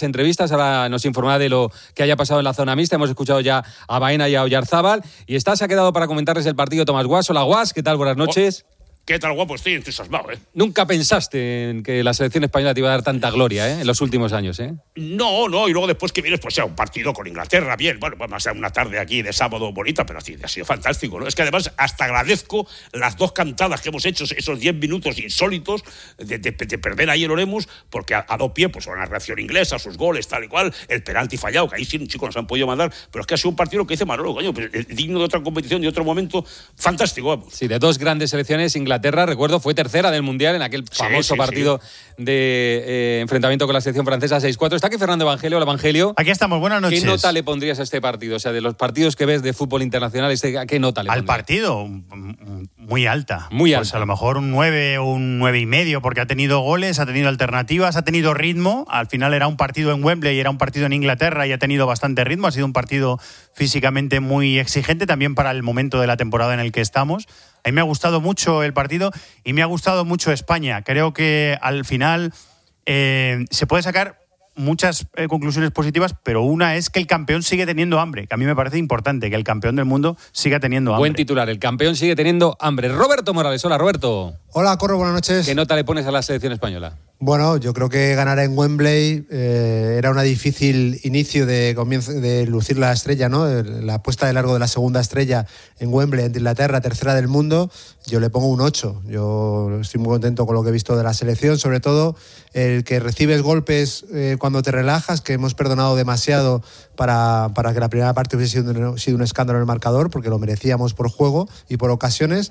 Match Entrevistas. Ahora nos informará de lo que haya pasado en la zona mixta. Hemos escuchado ya a Baena y a Oyarzábal. Y se ha quedado para comentarles el partido Tomás Guas. Hola Guas, ¿qué tal? Buenas noches. ¿Qué tal, guapo? Estoy entusiasmado, ¿eh? Nunca pensaste en que la selección española te iba a dar tanta gloria, en los últimos años, ¿eh? No, y luego después que vienes, pues sea un partido con Inglaterra, bien, bueno, vamos a ser una tarde aquí de sábado bonita, pero así ha sido fantástico, ¿no? Es que además hasta agradezco las 2 cantadas que hemos hecho, esos 10 minutos insólitos de perder ahí el Oremus, porque ha dado pie, pues, a una reacción inglesa, sus goles, tal y cual, el penalti fallado, que ahí sí, chicos, nos han podido mandar, pero es que ha sido un partido que dice Manolo, coño, pues, digno de otra competición, de otro momento, fantástico, vamos. Sí, de 2 grandes selecciones, Inglaterra, recuerdo, fue tercera del Mundial en aquel famoso partido de enfrentamiento con la selección francesa 6-4. Está aquí Fernando Evangelio. Hola, Evangelio. Aquí estamos, buenas noches. ¿Qué nota le pondrías a este partido? O sea, de los partidos que ves de fútbol internacional, ¿a qué nota le pondrías? Al partido, muy alta. Muy alta. Pues a lo mejor un 9 o un 9,5, porque ha tenido goles, ha tenido alternativas, ha tenido ritmo. Al final era un partido en Wembley y era un partido en Inglaterra y ha tenido bastante ritmo. Ha sido un partido físicamente muy exigente también para el momento de la temporada en el que estamos. A mí me ha gustado mucho el partido y me ha gustado mucho España. Creo que al final se puede sacar muchas conclusiones positivas, pero una es que el campeón sigue teniendo hambre, que a mí me parece importante que el campeón del mundo siga teniendo hambre. Buen titular, el campeón sigue teniendo hambre. Roberto Morales, hola Roberto. Hola Corro, buenas noches. ¿Qué nota le pones a la selección española? Bueno, yo creo que ganar en Wembley era un difícil inicio de lucir la estrella, ¿no? La puesta de largo de la segunda estrella en Wembley, en Inglaterra, tercera del mundo. Yo le pongo un 8. Yo estoy muy contento con lo que he visto de la selección, sobre todo el que recibes golpes cuando te relajas, que hemos perdonado demasiado para que la primera parte hubiese sido un escándalo en el marcador, porque lo merecíamos por juego y por ocasiones.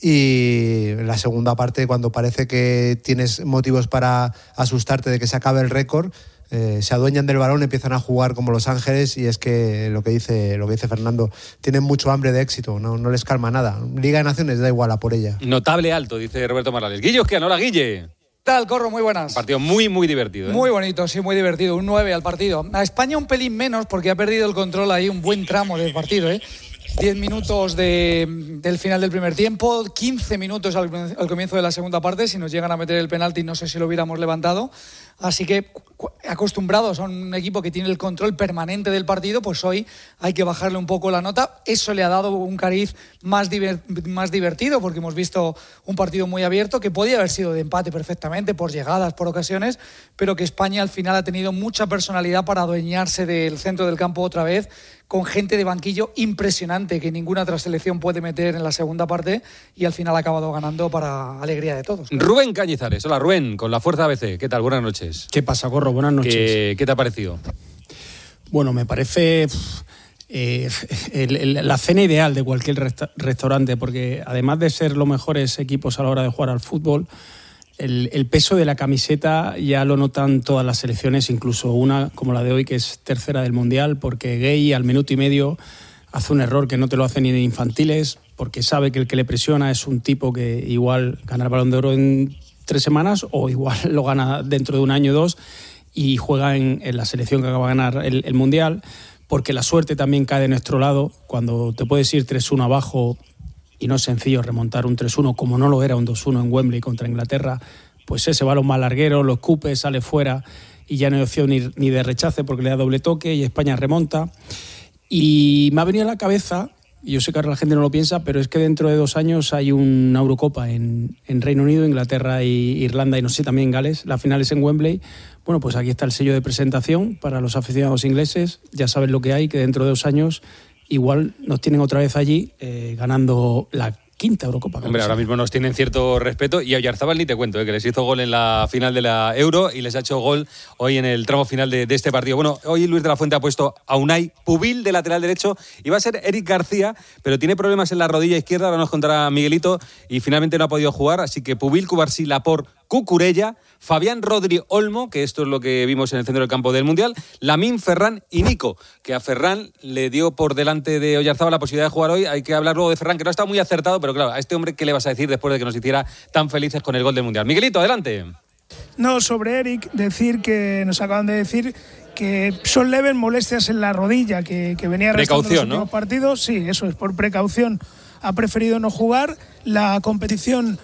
Y en la segunda parte, cuando parece que tienes motivos para asustarte de que se acabe el récord, se adueñan del balón, empiezan a jugar como Los Ángeles, y es que lo que dice Fernando, tienen mucho hambre de éxito, no les calma nada. Liga de Naciones da igual a por ella. Notable alto, dice Roberto Morales. Guille Osquiano, hola Guille. ¿Qué tal, Corro? Muy buenas. Un partido muy, muy divertido. Muy bonito, sí, muy divertido. Un 9 al partido. A España un pelín menos porque ha perdido el control ahí un buen tramo del partido, 10 minutos del final del primer tiempo, 15 minutos al comienzo de la segunda parte. Si nos llegan a meter el penalti, no sé si lo hubiéramos levantado. Así que, acostumbrados a un equipo que tiene el control permanente del partido, pues hoy hay que bajarle un poco la nota. Eso le ha dado un cariz más divertido, porque hemos visto un partido muy abierto que podía haber sido de empate perfectamente, por llegadas, por ocasiones, pero que España al final ha tenido mucha personalidad para adueñarse del centro del campo otra vez, con gente de banquillo impresionante que ninguna otra selección puede meter en la segunda parte, y al final ha acabado ganando para alegría de todos. Rubén Cañizares. Hola Rubén, con la Fuerza ABC. ¿Qué tal? Buenas noches. ¿Qué pasa, Corro? Buenas noches. ¿Qué te ha parecido? Bueno, me parece la cena ideal de cualquier restaurante, porque además de ser los mejores equipos a la hora de jugar al fútbol, el peso de la camiseta ya lo notan todas las selecciones, incluso una como la de hoy, que es tercera del Mundial, porque Gueye al minuto y medio hace un error que no te lo hacen ni de infantiles, porque sabe que el que le presiona es un tipo que igual gana el Balón de Oro en 3 semanas o igual lo gana dentro de un año o 2 y juega en la selección que acaba de ganar el Mundial, porque la suerte también cae de nuestro lado. Cuando te puedes ir 3-1 abajo y no es sencillo remontar un 3-1 como no lo era un 2-1 en Wembley contra Inglaterra, pues ese balón más larguero, lo escupe, sale fuera y ya no hay opción ni de rechace porque le da doble toque y España remonta. Y me ha venido a la cabeza, y yo sé que ahora la gente no lo piensa, pero es que dentro de 2 años hay una Eurocopa en Reino Unido, Inglaterra e Irlanda y no sé, también Gales. La final es en Wembley. Bueno, pues aquí está el sello de presentación para los aficionados ingleses. Ya saben lo que hay, que dentro de 2 años igual nos tienen otra vez allí ganando la 5ª Eurocopa. Hombre, ahora mismo nos tienen cierto respeto, y a Oyarzábal ni te cuento, que les hizo gol en la final de la Euro y les ha hecho gol hoy en el tramo final de este partido. Bueno, hoy Luis de la Fuente ha puesto a Unai Pubil de lateral derecho. Iba a ser Eric García, pero tiene problemas en la rodilla izquierda, ahora nos contará Miguelito, y finalmente no ha podido jugar, así que Pubil, Cubarsí, Laporte, Cucurella, Fabián Rodri Olmo, que esto es lo que vimos en el centro del campo del Mundial, Lamine, Ferran y Nico, que a Ferran le dio por delante de Oyarzábal la posibilidad de jugar hoy. Hay que hablar luego de Ferran, que no ha estado muy acertado, pero claro, a este hombre, ¿qué le vas a decir después de que nos hiciera tan felices con el gol del Mundial? Miguelito, adelante. No, sobre Eric, decir que nos acaban de decir que son leves molestias en la rodilla, que venía arrastrando los últimos partidos. Sí, eso es, por precaución ha preferido no jugar. La competición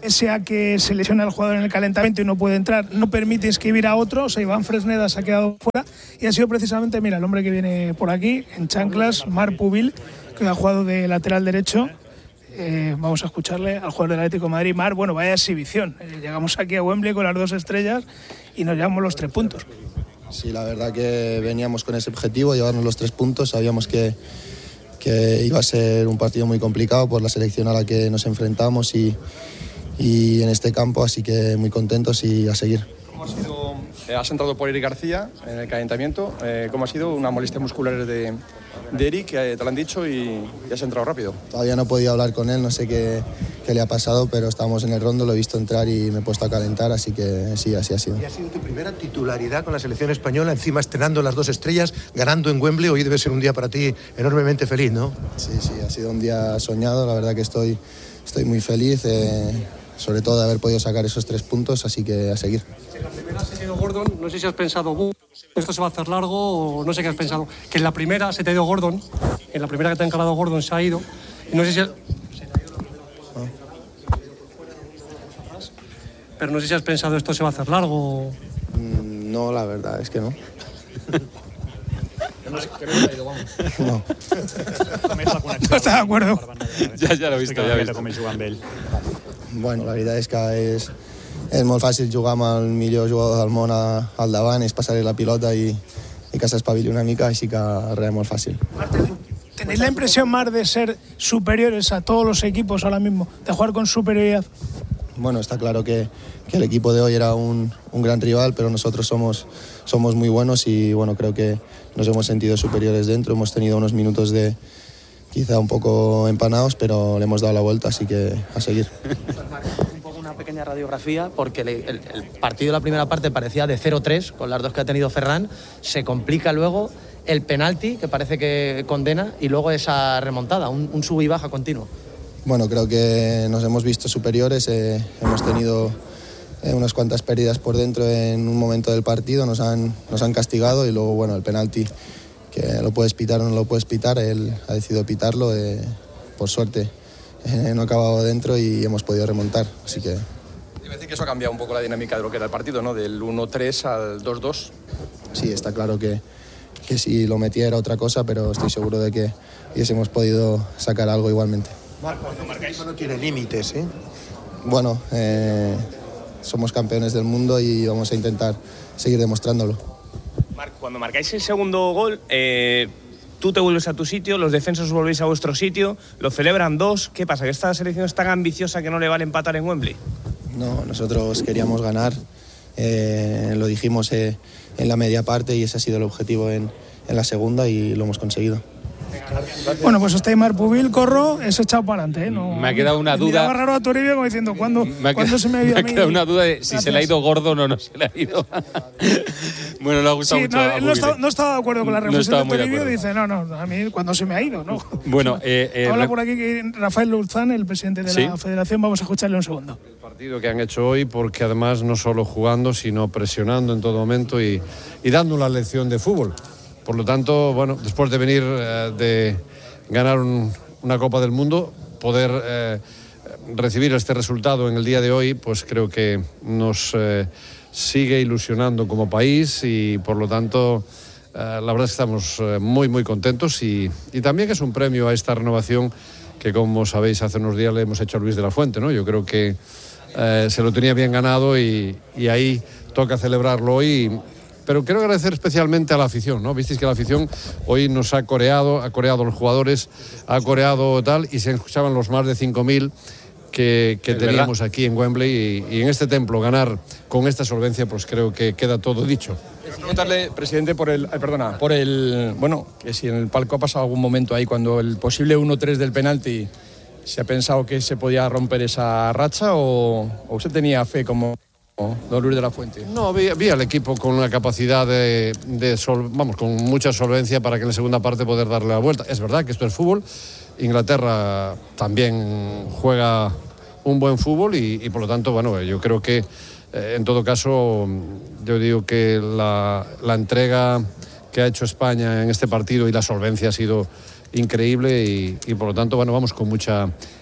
pese a que se lesiona el jugador en el calentamiento y no puede entrar, no permite inscribir a otro. O sea, Iván Fresneda se ha quedado fuera y ha sido precisamente, mira, el hombre que viene por aquí, en chanclas, Marc Pubil, que ha jugado de lateral derecho. Vamos a escucharle al jugador del Atlético de Madrid. Marc, bueno, vaya exhibición. Llegamos aquí a Wembley con las 2 estrellas y nos llevamos los 3 puntos. Sí, la verdad que veníamos con ese objetivo, llevarnos los 3 puntos. Sabíamos que iba a ser un partido muy complicado por la selección a la que nos enfrentamos y en este campo, así que muy contentos y a seguir. ¿Cómo ha sido? Has entrado por Eric García en el calentamiento. ¿Cómo ha sido? Una molestia muscular de Eric, te lo han dicho y has entrado rápido. Todavía no he podido hablar con él, no sé qué le ha pasado, pero estábamos en el rondo, lo he visto entrar y me he puesto a calentar, así que sí, así ha sido. ¿Y ha sido tu primera titularidad con la selección española, encima estrenando las 2 estrellas, ganando en Wembley? Hoy debe ser un día para ti enormemente feliz, ¿no? Sí, ha sido un día soñado, la verdad que estoy muy feliz, sobre todo de haber podido sacar esos 3 puntos, así que a seguir. En la primera se te ha ido Gordon, no sé si has pensado, esto se va a hacer largo o no sé qué has pensado. Que en la primera se te ha ido Gordon, en la primera que te ha encarado Gordon se ha ido, y no sé si... Pero no sé si has pensado esto se va a hacer largo. No, la verdad es que no. No. No está de acuerdo. Ya lo he visto, ya he visto. Bueno, la veritat és que és molt fàcil jugar amb el millor jugador del món al davant, és passar-li la pilota i que s'espavili una mica, així que res, molt fàcil. ¿Tenéis la impresión más de ser superiores a todos los equipos ahora mismo, de jugar con superioridad? Bueno, está claro que el equipo de hoy era un gran rival, pero nosotros somos muy buenos y bueno, creo que nos hemos sentido superiores dentro, hemos tenido unos minutos de quizá un poco empanados, pero le hemos dado la vuelta, así que a seguir. Un poco una pequeña radiografía, porque el partido de la primera parte parecía de 0-3, con las 2 que ha tenido Ferran, se complica luego el penalti, que parece que condena, y luego esa remontada, un sub y baja continuo. Bueno, creo que nos hemos visto superiores, hemos tenido unas cuantas pérdidas por dentro en un momento del partido, nos han castigado y luego, bueno, el penalti, que lo puedes pitar o no lo puedes pitar, él ha decidido pitarlo, por suerte no ha acabado dentro y hemos podido remontar, así que... Debe decir que eso ha cambiado un poco la dinámica de lo que era el partido, ¿no? Del 1-3 al 2-2. Sí, está claro que si lo metía era otra cosa, pero estoy seguro de que hubiésemos podido sacar algo igualmente. Marco, eso no tiene límites, ¿eh? Bueno, somos campeones del mundo y vamos a intentar seguir demostrándolo. Marc, cuando marcáis el segundo gol, tú te vuelves a tu sitio, los defensores volvéis a vuestro sitio, lo celebran 2. ¿Qué pasa? ¿Que esta selección es tan ambiciosa que no le vale empatar en Wembley? No, nosotros queríamos ganar, lo dijimos en la media parte y ese ha sido el objetivo en la segunda y lo hemos conseguido. Bueno, pues está Marc Pubil, corro, es echado para adelante, ¿eh? No, me ha quedado una duda. Miraba raro a Toribio como diciendo, ¿cuándo se me ha ido a mí? Me ha quedado una duda de si se le ha ido Gordon o no se le ha ido. Bueno, le ha gustado mucho. No estaba de acuerdo con la reflexión de Toribio, dice, no, a mí cuando se me ha ido, ¿no? Bueno, habla por aquí que Rafael Luzán, el presidente de la Federación, vamos a escucharle un segundo. El partido que han hecho hoy, porque además no solo jugando, sino presionando en todo momento y dando una lección de fútbol. Por lo tanto, bueno, después de venir de ganar una Copa del Mundo, poder recibir este resultado en el día de hoy, pues creo que nos sigue ilusionando como país y por lo tanto la verdad es que estamos muy muy contentos y también es un premio a esta renovación que, como sabéis, hace unos días le hemos hecho a Luis de la Fuente, ¿no? Yo creo que se lo tenía bien ganado y ahí toca celebrarlo hoy. Pero quiero agradecer especialmente a la afición, ¿no? Visteis que la afición hoy nos ha coreado a los jugadores, ha coreado tal, y se escuchaban los más de 5.000 que teníamos aquí en Wembley y en este templo ganar con esta solvencia, pues creo que queda todo dicho. Preguntarle, presidente, bueno, que si en el palco ha pasado algún momento ahí cuando el posible 1-3 del penalti se ha pensado que se podía romper esa racha o usted tenía fe como don Luis de la Fuente. No, vi al equipo con una capacidad con mucha solvencia para que en la segunda parte poder darle la vuelta. Es verdad que esto es fútbol. Inglaterra también juega un buen fútbol y por lo tanto, bueno, yo creo que en todo caso, yo digo que la entrega que ha hecho España en este partido y la solvencia ha sido increíble y por lo tanto, bueno, vamos con mucha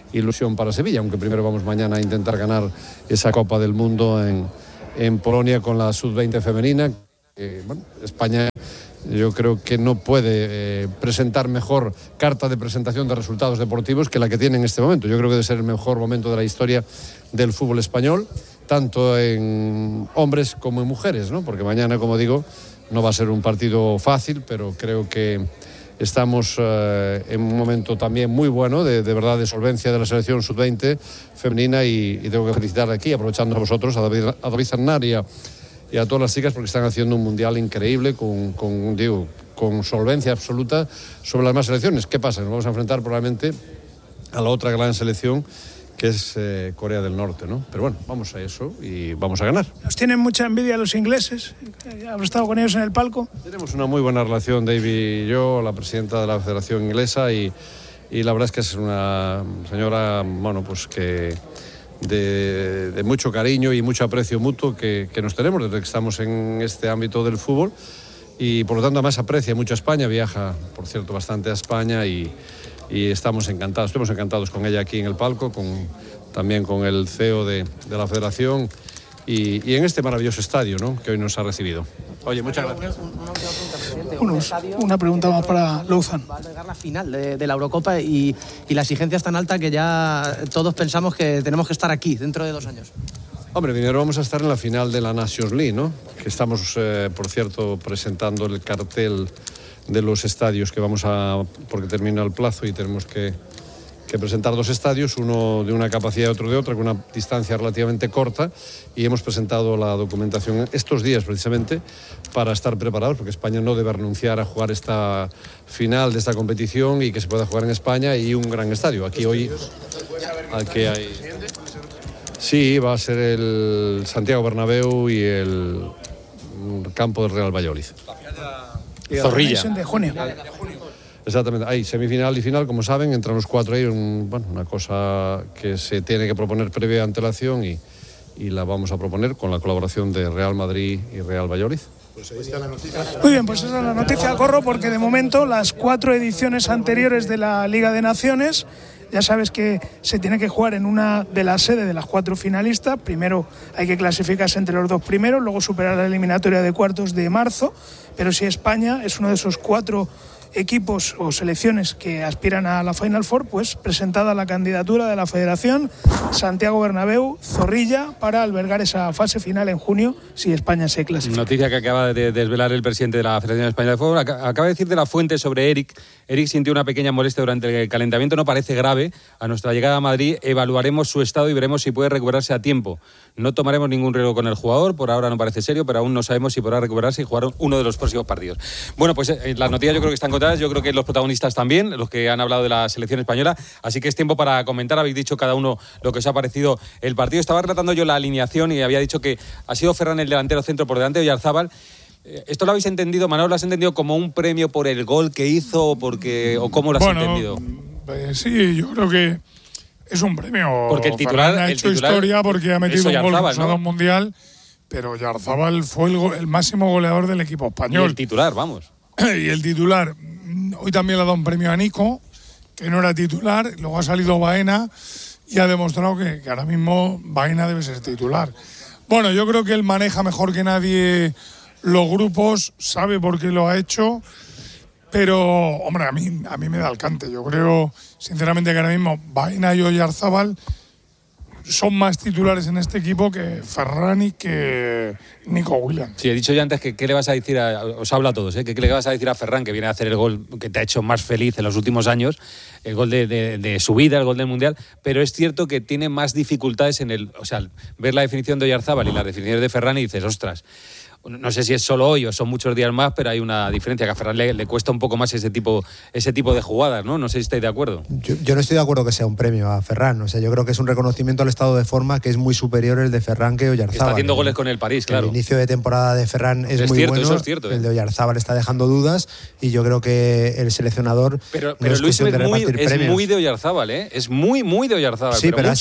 ilusión para Sevilla, aunque primero vamos mañana a intentar ganar esa Copa del Mundo en Polonia con la Sub-20 femenina. Bueno, España yo creo que no puede presentar mejor carta de presentación de resultados deportivos que la que tiene en este momento. Yo creo que debe ser el mejor momento de la historia del fútbol español, tanto en hombres como en mujeres, ¿no? Porque mañana, como digo, no va a ser un partido fácil, pero creo que estamos en un momento también muy bueno de verdad de solvencia de la selección sub-20 femenina y tengo que felicitar aquí, aprovechando a vosotros, a David Aznar y a todas las chicas, porque están haciendo un mundial increíble con solvencia absoluta sobre las demás selecciones. ¿Qué pasa? Nos vamos a enfrentar probablemente a la otra gran selección, que es Corea del Norte, ¿no? Pero bueno, vamos a eso y vamos a ganar. Nos tienen mucha envidia los ingleses. ¿Has estado con ellos en el palco? Tenemos una muy buena relación, David y yo, la presidenta de la Federación Inglesa, y la verdad es que es una señora, bueno, pues que de mucho cariño y mucho aprecio mutuo que nos tenemos desde que estamos en este ámbito del fútbol, y por lo tanto además aprecia mucho a España, viaja, por cierto, bastante a España estamos encantados con ella aquí en el palco, también con el CEO de la Federación y en este maravilloso estadio, ¿no?, que hoy nos ha recibido. Oye, muchas gracias. Una pregunta más para Louzan. Va a llegar la final de la Eurocopa y la exigencia es tan alta que ya todos pensamos que tenemos que estar aquí dentro de 2 años. Hombre, primero vamos a estar en la final de la Nations League, ¿no?, que estamos, por cierto, presentando el cartel de los estadios que porque termina el plazo y tenemos que presentar 2 estadios, uno de una capacidad y otro de otra, con una distancia relativamente corta, y hemos presentado la documentación estos días precisamente para estar preparados, porque España no debe renunciar a jugar esta final de esta competición y que se pueda jugar en España y un gran estadio. Aquí hoy sí, va a ser el Santiago Bernabéu y el campo del Real Valladolid. Zorrilla. De junio. Exactamente, hay semifinal y final, como saben, entran los 4 ahí, una cosa que se tiene que proponer previa antelación y la vamos a proponer con la colaboración de Real Madrid y Real Valladolid. Pues ahí está la noticia. Muy bien, pues esa es la noticia, Corro, porque de momento las 4 ediciones anteriores de la Liga de Naciones, ya sabes que se tiene que jugar en una de las sedes de las 4 finalistas. Primero hay que clasificarse entre los 2 primeros, luego superar la eliminatoria de cuartos de marzo, pero si España es uno de esos 4 equipos o selecciones que aspiran a la Final Four, pues presentada la candidatura de la Federación, Santiago Bernabéu, Zorrilla, para albergar esa fase final en junio si España se clasifica. Noticia que acaba de desvelar el presidente de la Federación Española de Fútbol. Acaba de decir de la fuente sobre Eric. Eric sintió una pequeña molestia durante el calentamiento, no parece grave. A nuestra llegada a Madrid evaluaremos su estado y veremos si puede recuperarse a tiempo. No tomaremos ningún riesgo con el jugador, por ahora no parece serio, pero aún no sabemos si podrá recuperarse y jugar uno de los próximos partidos. Bueno, pues las noticias yo creo que están contadas, yo creo que los protagonistas también, los que han hablado de la selección española, así que es tiempo para comentar. Habéis dicho cada uno lo que os ha parecido el partido. Estaba relatando yo la alineación y había dicho que ha sido Ferran el delantero centro por delante de Oyarzábal. ¿Esto lo habéis entendido, Manolo? ¿Lo has entendido como un premio por el gol que hizo o cómo lo has entendido? Sí, yo creo que es un premio. Porque el titular ha hecho historia porque ha metido un gol en un mundial, pero Oyarzábal fue el máximo goleador del equipo español. Y el titular, vamos. Y el titular, hoy también le ha dado un premio a Nico, que no era titular, luego ha salido Baena y ha demostrado que ahora mismo Baena debe ser titular. Bueno, yo creo que él maneja mejor que nadie los grupos, sabe por qué lo ha hecho, pero, hombre, a mí me da el cante. Yo creo, sinceramente, que ahora mismo Baena y Oyarzábal son más titulares en este equipo que Ferran y que Nico Williams. Sí, he dicho ya antes que qué le vas a decir os hablo a todos, que qué le vas a decir a Ferran, que viene a hacer el gol que te ha hecho más feliz en los últimos años, el gol de su vida, el gol del Mundial, pero es cierto que tiene más dificultades ver la definición de Oyarzábal y las definiciones de Ferran y dices, ostras, no sé si es solo hoy o son muchos días más, pero hay una diferencia, que a Ferran le cuesta un poco más ese tipo de jugadas, ¿no? No sé si estáis de acuerdo. Yo no estoy de acuerdo que sea un premio a Ferran. O sea, yo creo que es un reconocimiento al estado de forma que es muy superior el de Ferran que Oyarzábal. Está haciendo goles con el París, claro. El inicio de temporada de Ferran es muy cierto, bueno. Eso es cierto, El de Oyarzábal está dejando dudas y yo creo que el seleccionador pero no es Luis cuestión de repartir premios. muy de Oyarzábal, ¿eh? Es muy de Oyarzábal. Sí, pero mucho,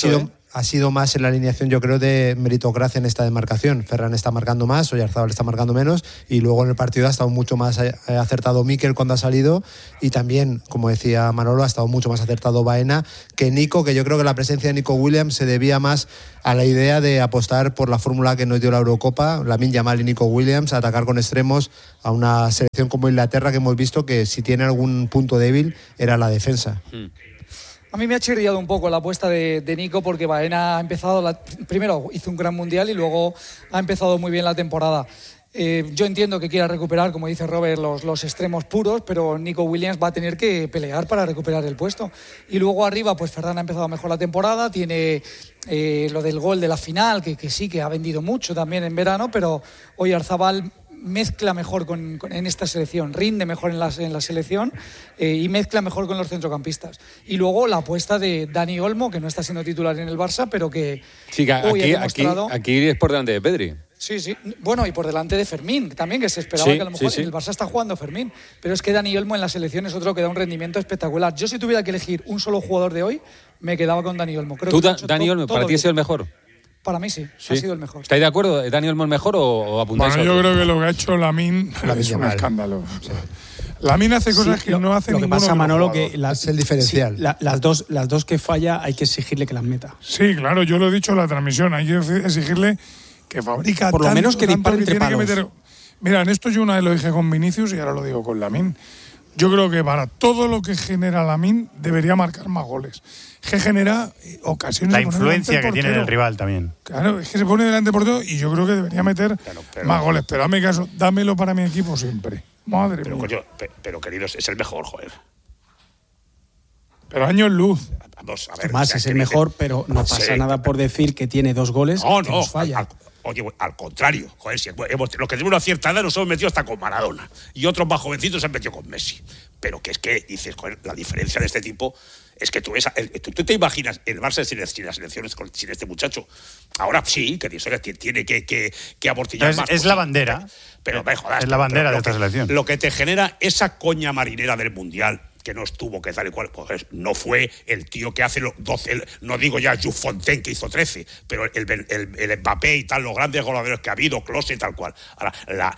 ha sido más en la alineación, yo creo, de meritocracia en esta demarcación. Ferran está marcando más, Oyarzábal está marcando menos, y luego en el partido ha estado mucho más acertado Mikel cuando ha salido, y también, como decía Manolo, ha estado mucho más acertado Baena que Nico, que yo creo que la presencia de Nico Williams se debía más a la idea de apostar por la fórmula que nos dio la Eurocopa, Lamine Yamal y Nico Williams, a atacar con extremos a una selección como Inglaterra, que hemos visto que si tiene algún punto débil era la defensa. A mí me ha chirriado un poco la apuesta de Nico, porque Baena ha empezado, primero hizo un gran mundial y luego ha empezado muy bien la temporada. Yo entiendo que quiera recuperar, como dice Robert, los extremos puros, pero Nico Williams va a tener que pelear para recuperar el puesto. Y luego arriba, pues Ferran ha empezado mejor la temporada, tiene lo del gol de la final, que sí, que ha vendido mucho también en verano, pero Oyarzábal mezcla mejor en esta selección, rinde mejor en la selección y mezcla mejor con los centrocampistas. Y luego la apuesta de Dani Olmo, que no está siendo titular en el Barça, pero que hoy ha demostrado... Aquí es por delante de Pedri. Sí. Bueno, y por delante de Fermín, también, que se esperaba que a lo mejor en el Barça está jugando Fermín. Pero es que Dani Olmo en la selección es otro que da un rendimiento espectacular. Yo, si tuviera que elegir un solo jugador de hoy, me quedaba con Dani Olmo. Creo que Dani Olmo, ¿para ti es el mejor? Para mí sí, ha sido el mejor. ¿Estáis de acuerdo? ¿Dani Olmo el mejor o apuntáis? Bueno, yo creo que lo que ha hecho Lamine es un escándalo. Sí. Lamine hace cosas que no hace ninguno. Lo que pasa, Manolo, que es el diferencial. Sí, las dos que falla hay que exigirle que las meta. Sí, claro, yo lo he dicho en la transmisión. Hay que exigirle que fabrica por lo menos que dispare entre palos. Mira, en esto yo una vez lo dije con Vinicius y ahora lo digo con Lamine. Yo creo que para todo lo que genera Lamine debería marcar más goles. Que genera ocasiones. La influencia que tiene el rival también. Claro, es que se pone delante del portero y yo creo que debería meter más goles. Pero hazme caso, dámelo para mi equipo siempre. Madre mía. Coño, pero queridos, es el mejor, joder. Pero años luz. Vamos, a ver, Más es el mejor, pero no pasa nada por decir que tiene 2 goles que nos falla. Oye, al contrario, joder, si los que tenemos una cierta edad nos hemos metido hasta con Maradona y otros más jovencitos se han metido con Messi. Pero que es que dices, joder, la diferencia de este tipo es que tú te imaginas el Barça sin las selecciones sin este muchacho. Ahora sí, que tiene que amortillar más. Es la bandera. Pero me jodas. Es la bandera de esta selección. Lo que te genera esa coña marinera del Mundial, que no estuvo, que tal y cual, pues no fue el tío que hace los 12, no digo ya Jules Fontaine, que hizo 13, pero el Mbappé y tal, los grandes goleadores que ha habido, Klose y tal cual. Ahora,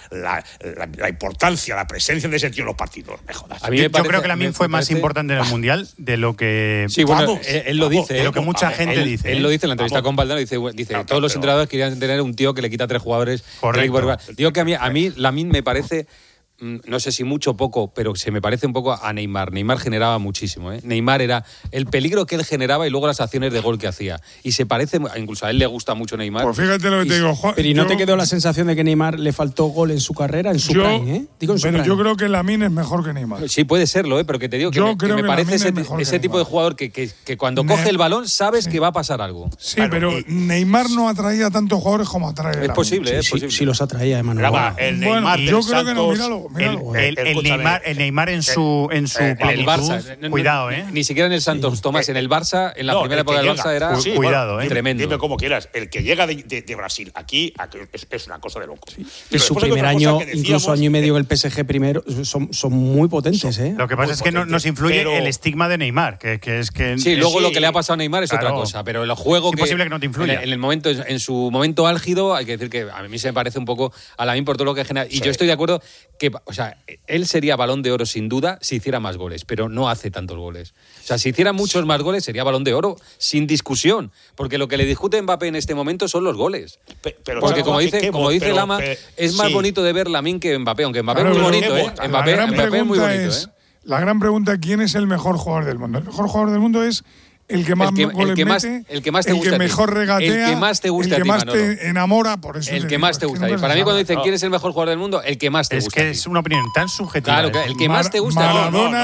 la importancia, la presencia de ese tío en los partidos, me jodas. Yo creo que Lamine fue más importante en el Mundial de lo que... Sí, bueno, él lo dice. De lo que mucha gente dice. Él lo dice en la entrevista con Valdano, dice todos los entrenadores querían tener un tío que le quita 3 jugadores. Correcto. Digo que a mí Lamine me parece... No sé si mucho o poco, pero se me parece un poco a Neymar. Neymar generaba muchísimo, ¿eh? Neymar era el peligro que él generaba y luego las acciones de gol que hacía. Y se parece, incluso a él le gusta mucho Neymar. Pues fíjate lo que te digo, Juan. Pero ¿y no te quedó la sensación de que Neymar le faltó gol en su carrera, en su prime, ¿eh? Digo en su prime. Yo creo que Lamine es mejor que Neymar. Sí, puede serlo, ¿eh? Pero que te digo que me parece ese tipo de jugador que cuando coge el balón sabes que va a pasar algo. Sí, claro, pero Neymar no atraía tantos jugadores como atrae. Es posible, es posible. Sí los atraía, Emanuel. Bueno, yo creo que no, míralo. El Neymar en su el Barça, cuidado, Ni siquiera en el Santos, Tomás, en el Barça, en la primera época del Barça era cuidado, tremendo. Dime como quieras, el que llega de Brasil aquí es una cosa de loco. Sí. Y su primer año, incluso año y medio en el PSG primero, son muy potentes, ¿eh? Lo que pasa es que nos influye el estigma de Neymar, que es que... Sí, luego lo que le ha pasado a Neymar es otra cosa, pero el juego es imposible que no te influya. En su momento álgido, hay que decir que a mí se me parece un poco a Lamine por todo lo que genera. Y yo estoy de acuerdo que, o sea, él sería Balón de Oro sin duda si hiciera más goles, pero no hace tantos goles. O sea, si hiciera muchos más goles sería Balón de Oro sin discusión, porque lo que le discute Mbappé en este momento son los goles. Porque como dice Lama, es más bonito de ver Lamine que Mbappé, aunque Mbappé es muy bonito, ¿eh? Mbappé es muy bonito, ¿eh? La gran pregunta, ¿quién es el mejor jugador del mundo? El mejor jugador del mundo es el que más goles mete, el que más te gusta, el que mejor regatea, el que más te gusta, el que más te enamora, por eso. El que más te gusta. Para mí cuando dicen quién es el mejor jugador del mundo, el que más te gusta. Es que es una opinión tan subjetiva. Claro, el que más te gusta.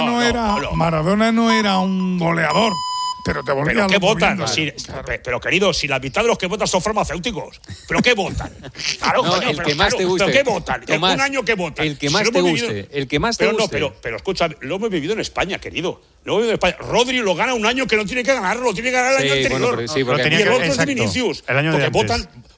Maradona no era un goleador. Pero te volvía ¿Pero qué votan? Pero querido, si la mitad de los que votan son farmacéuticos. ¿Pero qué votan? Claro, no, el que más te guste. ¿Pero qué votan? Tomás, un año que votan. El que más te guste. El que más te guste. Pero escucha, lo hemos vivido en España, querido. Lo hemos vivido en España. Rodri lo gana un año que no tiene que ganarlo. Tiene que ganar el año anterior. Porque y el otro es de Vinicius. El año de votan.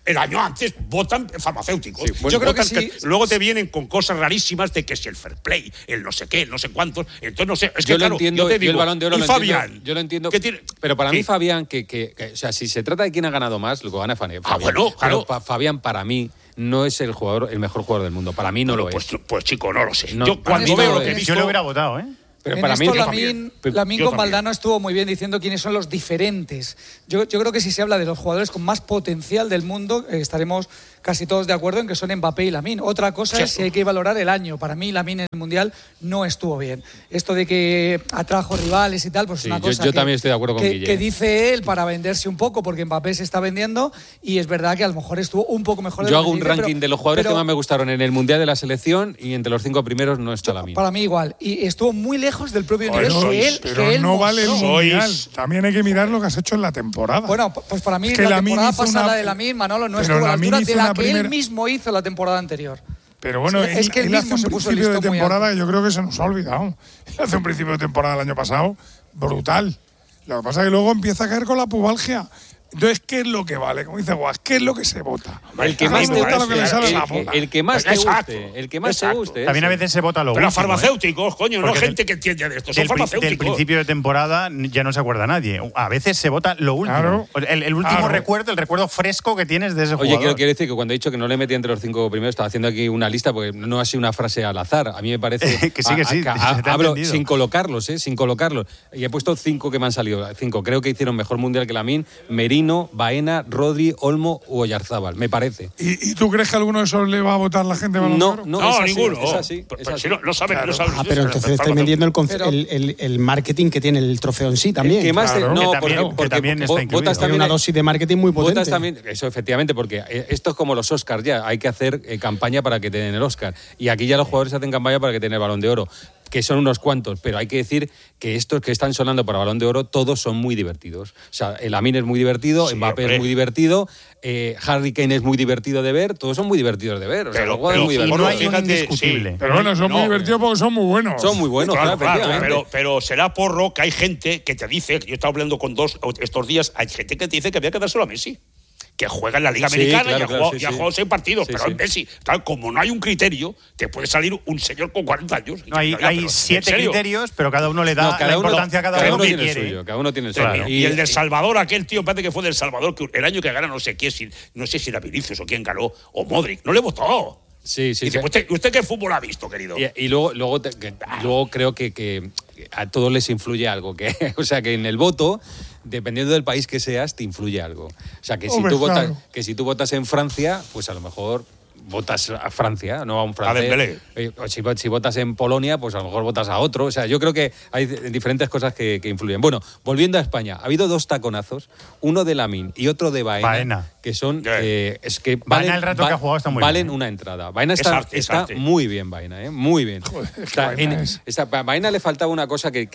el año antes votan farmacéuticos. Sí, bueno, yo creo que Votan sí. luego te vienen con cosas rarísimas de que si el fair play, el no sé qué, el no sé cuántos. Entonces no sé. Es que yo claro, lo entiendo, yo te digo, el Balón de Oro y lo Fabián, entiendo. Yo lo entiendo. ¿qué tiene? Pero para mí, Sí. Fabián, o sea, si se trata de quién ha ganado más, lo que gana Fabián. Bueno, claro. Pero Fabián, para mí, no es el mejor jugador del mundo. Para mí no lo es. Pues chico, no lo sé. No, yo para mí cuando no veo lo lo que he es. visto. Yo lo hubiera votado, ¿eh? Pero en para esto mí Lamine con Valdano estuvo muy bien diciendo quiénes son los diferentes. Yo creo que si se habla de los jugadores con más potencial del mundo, estaremos casi todos de acuerdo en que son Mbappé y Lamine. Otra cosa es si hay que valorar el año. Para mí Lamine en el Mundial no estuvo bien. Esto de que atrajo rivales y tal, pues es una cosa yo también estoy de acuerdo con Guille. que dice él para venderse un poco, porque Mbappé se está vendiendo y es verdad que a lo mejor estuvo un poco mejor de Yo lo hago que un dice, ranking de los jugadores pero que más me gustaron en el Mundial de la Selección y entre los 5 primeros no está Lamine. para mí igual. Y estuvo muy lejos del propio nivel Pero que él no vale el mostró. Mundial. También hay que mirar lo que has hecho en la temporada. Bueno, pues para mí Es que la Lamine temporada hizo pasada una- de Lamine, Manolo, no pero estuvo a la Lamine altura hizo de la una que primera- él mismo hizo la temporada anterior. Pero bueno, Es que él él hace mismo un se puso el principio de listón muy temporada alto. que yo creo que se nos ha olvidado. Él hace un principio de temporada el año pasado brutal. Lo que pasa es que luego empieza a caer con la pubalgia. Entonces, ¿qué es lo que vale? Como dice Guas, ¿qué es lo que se vota? El que Cada más uno te vota lo que le sale la guste, boca. el que más te Exacto, guste, el que más te exacto. guste. También a ese. veces se vota lo Pero último, farmacéuticos, coño, no Porque gente que entiende de esto. Son Del farmacéuticos. principio de temporada ya no se acuerda nadie. A veces se vota lo último. Claro. El último Claro. recuerdo, el recuerdo fresco que tienes de ese Oye, jugador. quiero decir que cuando he dicho que no le metí entre los 5 primeros, estaba haciendo aquí una lista porque no ha sido una frase al azar. A mí me parece. Que sí, que sí, se te ha hablo entendido. sin colocarlos, sin colocarlos. Y he puesto 5 que me han salido. 5. Creo que hicieron mejor mundial que Lamine: Merino, Baena, Rodri, Olmo u Oyarzábal, me parece. ¿Y tú crees que alguno de esos le va a votar la gente? Balón de Oro? No, No, es así, ninguno. Es así. Pero es así. si no saben, no saben. Pero entonces estáis vendiendo Pero- el marketing que tiene el trofeo en sí también. El que más Claro. no, Que también- porque, que porque también está incluido. votas Tiene también una dosis de marketing muy potente. Votas también, eso efectivamente, porque esto es como los Oscars ya, hay que hacer campaña para que te den el Oscar. Y aquí ya los jugadores hacen campaña para que te den el Balón de Oro, que son unos cuantos, pero hay que decir que estos que están sonando para Balón de Oro, todos son muy divertidos. O sea, el Lamine es muy divertido, Sí, Mbappé hombre. es muy divertido, Harry Kane es muy divertido de ver, todos son muy divertidos de ver. O sea, Pero- los jugadores pero- muy Y divertidos. no hay un Fíjate, indiscutible. sí. Pero bueno, son muy No. divertidos porque son muy buenos. Son muy buenos, Claro, claro, efectivamente. pero será porro que hay gente que te dice, yo estaba hablando con dos estos días, hay gente que te dice que había que dárselo a Messi. Que juega en la Liga Sí, Americana claro, y ha claro, jugado, sí, y ha sí. jugado 6 partidos, Sí, pero sí. en Messi, claro, como no hay un criterio, te puede salir un señor con 40 años. No, hay Pero, ¿en 7 serio? criterios, pero cada uno le da No, cada la uno- importancia a cada cada uno uno que tiene el quiere. suyo, cada uno tiene el Claro. suyo. Y el del Salvador, aquel tío, parece que fue del Salvador, que el año que gana no sé quién, no sé si era Vinicius o quién ganó, o Modric, no le votó. Sí, sí, Y dice, sí. ¿usted qué fútbol ha visto, querido? Y luego creo que a todos les influye algo. O sea, que en el voto, dependiendo del país que seas, te influye algo. O sea, que si, Hombre, tú votas, claro. que si tú votas en Francia, pues a lo mejor votas a Francia, no a un francés. Dembélé. O si votas en Polonia, pues a lo mejor votas a otro. O sea, yo creo que hay diferentes cosas que influyen. Bueno, volviendo a España, ha habido 2 taconazos, uno de Lamine y otro de Baena, que son... es que Baena, el rato que ha jugado está muy valen bien, una entrada. Baena Es está, arte, es está arte. muy bien, Baena, muy bien. es que Baena es- A Baena le faltaba una cosa que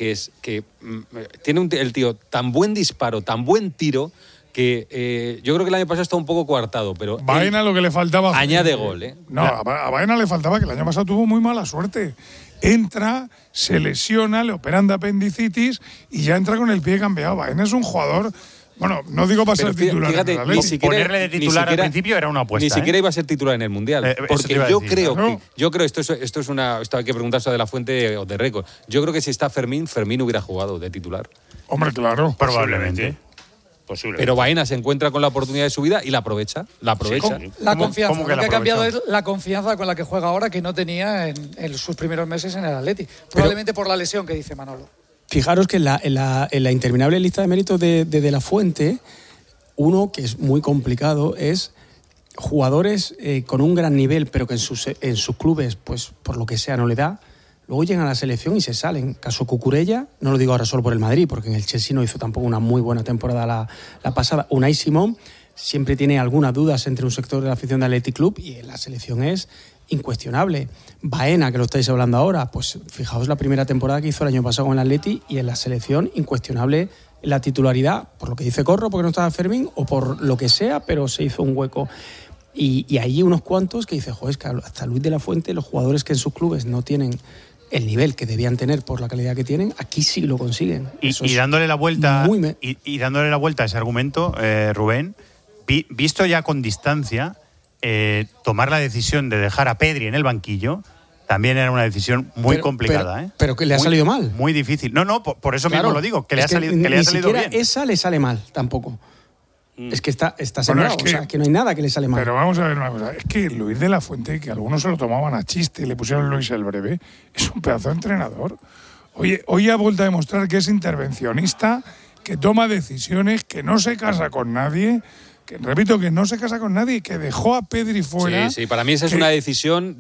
tiene el tío tan buen disparo, tan buen tiro, que yo creo que el año pasado está un poco coartado, pero Baena lo que le faltaba. añade gol, ¿eh? No, a Baena le faltaba que el año pasado tuvo muy mala suerte. Entra, se lesiona, le operan de apendicitis y ya entra con el pie cambiado. Baena es un jugador, bueno, no digo para Pero ser titular. fíjate, en el Atleti. Ponerle de titular al principio era una apuesta, Ni siquiera ¿eh? iba a ser titular en el Mundial. Eso te Porque iba a yo decir. creo, Claro. esto hay que preguntarse de la fuente o de récord. Yo creo que si está Fermín hubiera jugado de titular. Hombre, claro. Probablemente. Posiblemente. Pero Baena se encuentra con la oportunidad de su vida y la aprovecha. La aprovecha. Sí, La ¿Cómo- confianza. cómo que Lo la que ha cambiado es aprovechó? la confianza con la que juega ahora, que no tenía en sus primeros meses en el Atleti. Probablemente por la lesión que dice Manolo. Fijaros que en la interminable lista de méritos de la Fuente, uno que es muy complicado es jugadores con un gran nivel, pero que en sus clubes, pues por lo que sea, no le da. Luego llegan a la selección y se salen. Caso Cucurella, no lo digo ahora solo por el Madrid, porque en el Chelsea no hizo tampoco una muy buena temporada la pasada. Unai Simón siempre tiene algunas dudas entre un sector de la afición del Athletic Club y en la selección es incuestionable. Baena, que lo estáis hablando ahora, pues fijaos la primera temporada que hizo el año pasado con el Atleti y en la selección incuestionable la titularidad, por lo que dice Corro, porque no estaba Fermín, o por lo que sea, pero se hizo un hueco. Y hay unos cuantos que dice, joder, es que hasta Luis de la Fuente, los jugadores que en sus clubes no tienen el nivel que debían tener por la calidad que tienen, aquí sí lo consiguen. Eso Y es dándole la vuelta muy y dándole la vuelta a ese argumento, Rubén, Visto ya con distancia, tomar la decisión de dejar a Pedri en el banquillo también era una decisión muy complicada. Pero que le ha salido mal. Muy difícil. No, por eso Claro, mismo lo digo, que le ha salido bien. Esa le sale mal tampoco. Es que está sembrado, o sea, que no hay nada que le sale mal. Pero vamos a ver una cosa, es que Luis de la Fuente, que algunos se lo tomaban a chiste y le pusieron Luis el Breve, es un pedazo de entrenador. Oye, hoy ha vuelto a demostrar que es intervencionista, que toma decisiones, que no se casa con nadie, que repito, que no se casa con nadie, que dejó a Pedri fuera. Sí, para mí esa es una decisión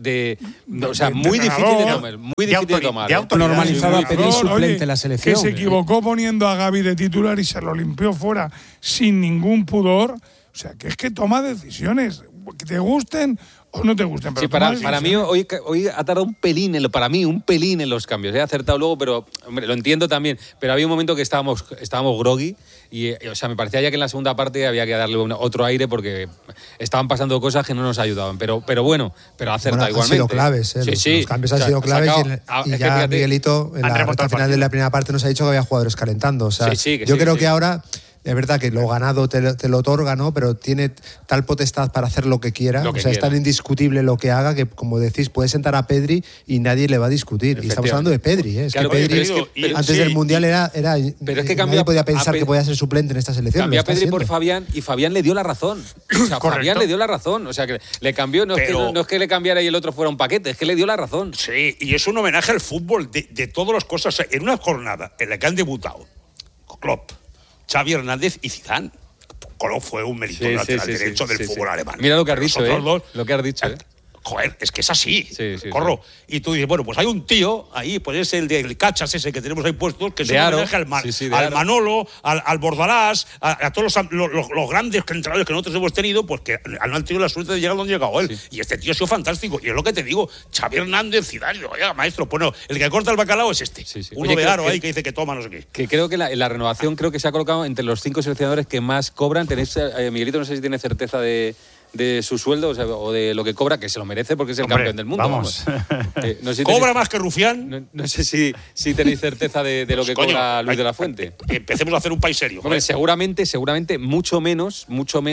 muy difícil de tomar. Muy difícil de tomar. Normalizado a Pedri suplente en la selección. Que se equivocó poniendo a Gavi de titular y se lo limpió fuera sin ningún pudor. O sea, que es que toma decisiones, que te gusten o no te gusten. Pero sí, para mí hoy ha tardado un pelín en los cambios. He acertado luego, pero hombre, lo entiendo también. Pero había un momento que estábamos groggy y o sea, me parecía ya que en la segunda parte había que darle otro aire porque estaban pasando cosas que no nos ayudaban. Pero bueno, pero ha acertado igualmente. Han sido claves, los cambios han sido claves y ya Miguelito en la recta final de la primera parte nos ha dicho que había jugadores calentando. O sea, yo creo que ahora es verdad que lo ganado te lo otorga, ¿no? Pero tiene tal potestad para hacer lo que quiera. Es tan indiscutible lo que haga que, como decís, puede sentar a Pedri y nadie le va a discutir. Y estamos hablando de Pedri, ¿eh? Claro, que Pedri antes del Mundial era pero es que nadie podía pensar que podía ser suplente en esta selección. Cambió a Pedri por Fabián y Fabián le dio la razón. O sea, Fabián le dio la razón. O sea, que le cambió, no es que le cambiara y el otro fuera un paquete, es que le dio la razón. Sí, y es un homenaje al fútbol de todas las cosas. En una jornada en la que han debutado Klopp, Xavi Hernández y Zidane. Klopp fue un mérito lateral derecho del fútbol alemán. Mira lo que has dicho, lo que has dicho, Joder, es que es así. Corro. Y tú dices, bueno, pues hay un tío ahí, pues es el del Cachas ese que tenemos ahí puestos, que es un homenaje al Manolo, al Bordalás, a todos los grandes entrenadores que nosotros hemos tenido, pues que han tenido la suerte de llegar donde ha llegado él. Y este tío ha sido fantástico. Y es lo que te digo, Xavi Hernández, Zidane, oiga, maestro, bueno, el que corta el bacalao es este. Uno de Aro ahí que dice que toma no sé qué. Que creo que la renovación creo que se ha colocado entre los 5 seleccionadores que más cobran. Tenéis, Miguelito, no sé si tiene certeza de su sueldo, o de lo que cobra, que se lo merece porque es el campeón del mundo. Vamos. No sé si ¿cobra más que Rufián? No sé si tenéis certeza de lo que cobra Luis de la Fuente. Empecemos a hacer un país serio. Hombre, seguramente mucho menos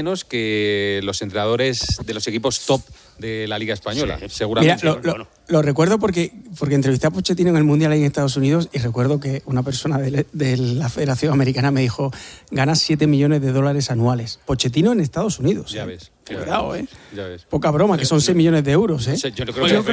que los entrenadores de los equipos top de la Liga Española. Seguramente. Mira, lo recuerdo porque entrevisté a Pochettino en el Mundial ahí en Estados Unidos y recuerdo que una persona de la Federación Americana me dijo, gana $7 millones anuales. Pochettino en Estados Unidos. Ya ves. Cuidado, Ya ves. Poca broma, que son 6 millones de euros, ¿eh? Yo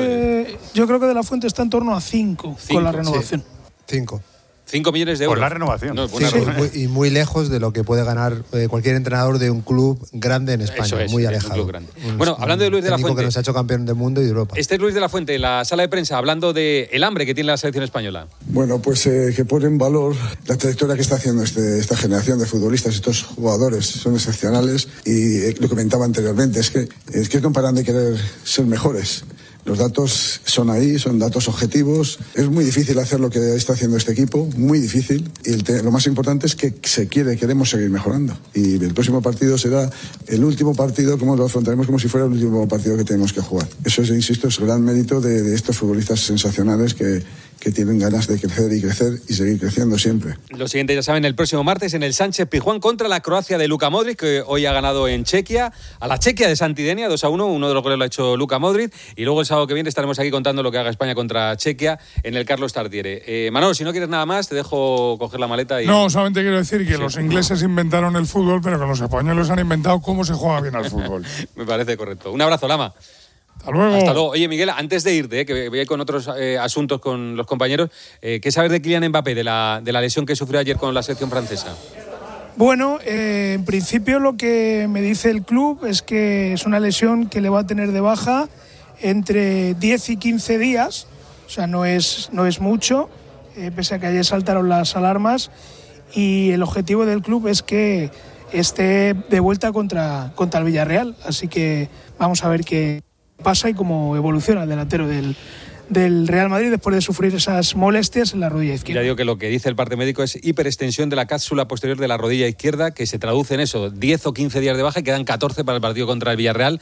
creo que De la Fuente está en torno a 5 con la renovación. 5. 5 millones de euros. Por la renovación. No, y muy lejos de lo que puede ganar cualquier entrenador de un club grande en España. Eso es, muy alejado. Un club grande. Bueno, hablando de Luis de la Fuente, que nos ha hecho campeón del mundo y de Europa. Este es Luis de la Fuente, la sala de prensa, hablando del hambre que tiene la selección española. Bueno, pues que pone en valor la trayectoria que está haciendo esta generación de futbolistas. Estos jugadores son excepcionales y lo comentaba anteriormente, es que no paran de querer ser mejores. Los datos son ahí, son datos objetivos. Es muy difícil hacer lo que está haciendo este equipo, muy difícil. Y lo más importante es que queremos seguir mejorando. Y el próximo partido será el último partido, como lo afrontaremos como si fuera el último partido que tenemos que jugar. Eso, insisto, es gran mérito de estos futbolistas sensacionales que tienen ganas de crecer y seguir creciendo siempre. Lo siguiente, ya saben, el próximo martes en el Sánchez Pizjuán contra la Croacia de Luka Modric, que hoy ha ganado en Chequia, a la Chequia de Santidenia, 2-1, uno de los goles lo ha hecho Luka Modric, y luego el sábado que viene estaremos aquí contando lo que haga España contra Chequia en el Carlos Tartiere. Manolo, si no quieres nada más, te dejo coger la maleta y... No, solamente quiero decir que los ingleses inventaron el fútbol, pero que los españoles han inventado cómo se juega bien al fútbol. Me parece correcto. Un abrazo, Lama. Hasta luego. Hasta luego. Oye, Miguel, antes de irte, que voy a ir con otros asuntos con los compañeros, ¿qué sabes de Kylian Mbappé, de la lesión que sufrió ayer con la selección francesa? Bueno, en principio lo que me dice el club es que es una lesión que le va a tener de baja entre 10 y 15 días, o sea, no es mucho, pese a que ayer saltaron las alarmas, y el objetivo del club es que esté de vuelta contra el Villarreal, así que vamos a ver qué pasa y cómo evoluciona el delantero del Real Madrid después de sufrir esas molestias en la rodilla izquierda. Ya digo que lo que dice el parte médico es hiperextensión de la cápsula posterior de la rodilla izquierda, que se traduce en eso, 10 o 15 días de baja y quedan 14 para el partido contra el Villarreal.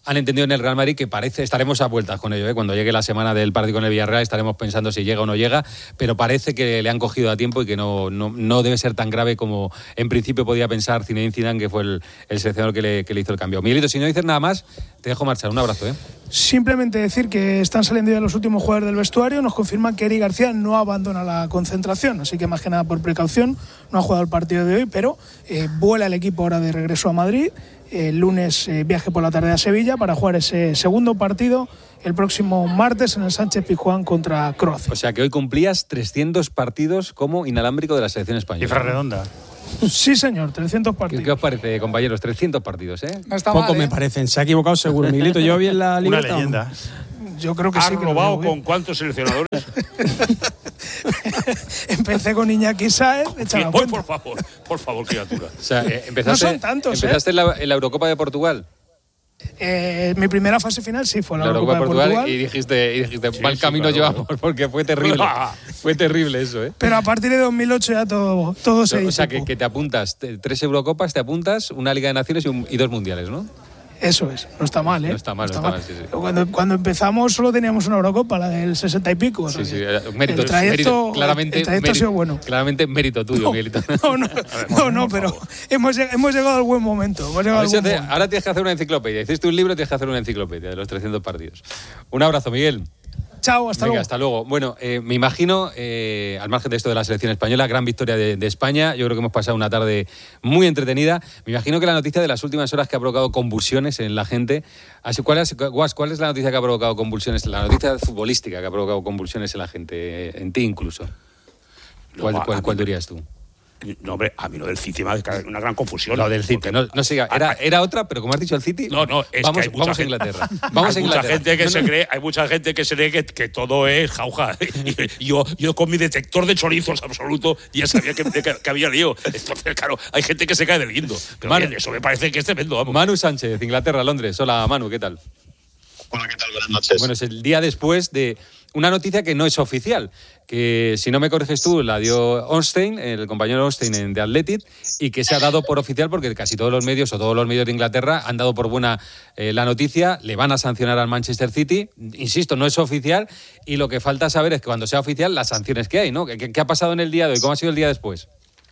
han entendido en el Real Madrid que estaremos a vueltas con ello, cuando llegue la semana del partido con el Villarreal estaremos pensando si llega o no llega, pero parece que le han cogido a tiempo y que no debe ser tan grave como en principio podía pensar Zinedine Zidane, que fue el seleccionador que le hizo el cambio. Miguelito, si no dices nada más, te dejo marchar. Un abrazo. Simplemente decir que están saliendo ya los últimos jugadores del vestuario, nos confirman que Eric García no abandona la concentración, así que más que nada por precaución no ha jugado el partido de hoy, pero vuela el equipo ahora de regreso a Madrid. El lunes viaje por la tarde a Sevilla para jugar ese segundo partido el próximo martes en el Sánchez-Pizjuán contra Croacia. O sea que hoy cumplías 300 partidos como inalámbrico de la selección española. Cifra redonda. Sí, señor, 300 partidos. ¿Qué os parece, compañeros? 300 partidos, No está Poco mal, me parecen. Se ha equivocado seguro, Miguelito. Yo vi en la libreta. Una leyenda. Yo creo que ¿Has sí. ¿Has robado con cuántos seleccionadores? Empecé con Iñaki Sáez. Por favor, criatura. O sea, no son tantos. ¿Empezaste en la Eurocopa de Portugal? Mi primera fase final sí fue la Eurocopa de Portugal. Y dijiste mal camino llevamos, porque fue terrible. Fue terrible eso, Pero a partir de 2008 ya todo se O sea, que te apuntas 3 Eurocopas, te apuntas una Liga de Naciones y 2 Mundiales, ¿no? Eso es, no está mal, No está mal, sí. Cuando empezamos solo teníamos una Eurocopa, la del 60 y pico. Sí, mérito, el trayecto ha sido bueno. Claramente mérito tuyo, Miguelito. No, pero hemos llegado al buen momento. Ahora tienes que hacer una enciclopedia. Hiciste un libro, tienes que hacer una enciclopedia de los 300 partidos. Un abrazo, Miguel. Chao, hasta luego. Hasta luego. Bueno, me imagino, al margen de esto de la selección española, gran victoria de España. Yo creo que hemos pasado una tarde muy entretenida. Me imagino que la noticia de las últimas horas que ha provocado convulsiones en la gente. ¿Cuál es la noticia que ha provocado convulsiones? La noticia futbolística que ha provocado convulsiones en la gente, en ti incluso. ¿Cuál dirías tú? No, hombre, a mí lo del City me ha una gran confusión. Lo del City, no siga. Era otra, pero como has dicho el City, vamos a Inglaterra. Vamos a Inglaterra. Hay mucha gente que se cree que todo es jauja. Yo con mi detector de chorizos absoluto ya sabía que había lío. Entonces, claro, hay gente que se cae del guindo. Pero bien, eso me parece que es tremendo. Vamos. Manu Sánchez, Inglaterra, Londres. Hola, Manu, ¿qué tal? Hola, ¿qué tal? Buenas noches. Bueno, es el día después de una noticia que no es oficial, que si no me corriges tú, la dio Ornstein, el compañero Ornstein de Athletic, y que se ha dado por oficial porque casi todos los medios o todos los medios de Inglaterra han dado por buena la noticia, le van a sancionar al Manchester City. Insisto, no es oficial y lo que falta saber es que cuando sea oficial las sanciones que hay, ¿no? ¿Qué ha pasado en el día de hoy? ¿Cómo ha sido el día después?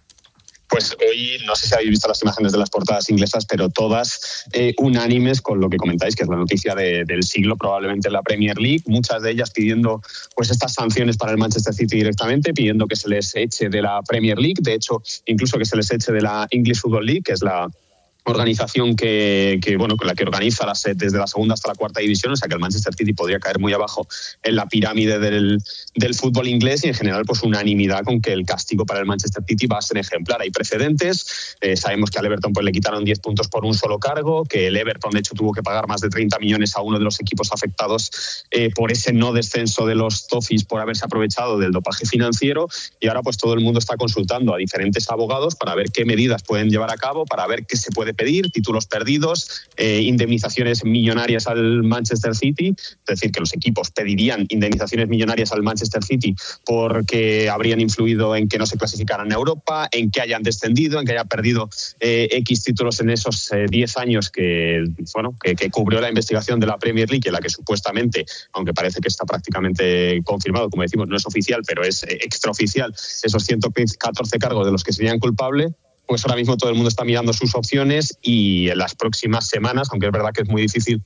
Pues hoy, no sé si habéis visto las imágenes de las portadas inglesas, pero todas unánimes con lo que comentáis, que es la noticia del siglo probablemente en la Premier League. Muchas de ellas pidiendo pues estas sanciones para el Manchester City directamente, pidiendo que se les eche de la Premier League. De hecho, incluso que se les eche de la English Football League, que es la organización con la que organiza desde la segunda hasta la cuarta división, o sea que el Manchester City podría caer muy abajo en la pirámide del fútbol inglés, y en general pues unanimidad con que el castigo para el Manchester City va a ser ejemplar. Hay precedentes, sabemos que al Everton pues le quitaron 10 puntos por un solo cargo, que el Everton de hecho tuvo que pagar más de 30 millones a uno de los equipos afectados por ese no descenso de los Toffees por haberse aprovechado del dopaje financiero, y ahora pues todo el mundo está consultando a diferentes abogados para ver qué medidas pueden llevar a cabo, para ver qué se puede pedir, títulos perdidos, indemnizaciones millonarias al Manchester City. Es decir, que los equipos pedirían indemnizaciones millonarias al Manchester City porque habrían influido en que no se clasificaran a Europa, en que hayan descendido, en que haya perdido X títulos en esos 10 años que cubrió la investigación de la Premier League, en la que supuestamente, aunque parece que está prácticamente confirmado, como decimos, no es oficial, pero es extraoficial, esos 114 cargos de los que serían culpables. Pues ahora mismo todo el mundo está mirando sus opciones, y en las próximas semanas, aunque es verdad que es muy difícil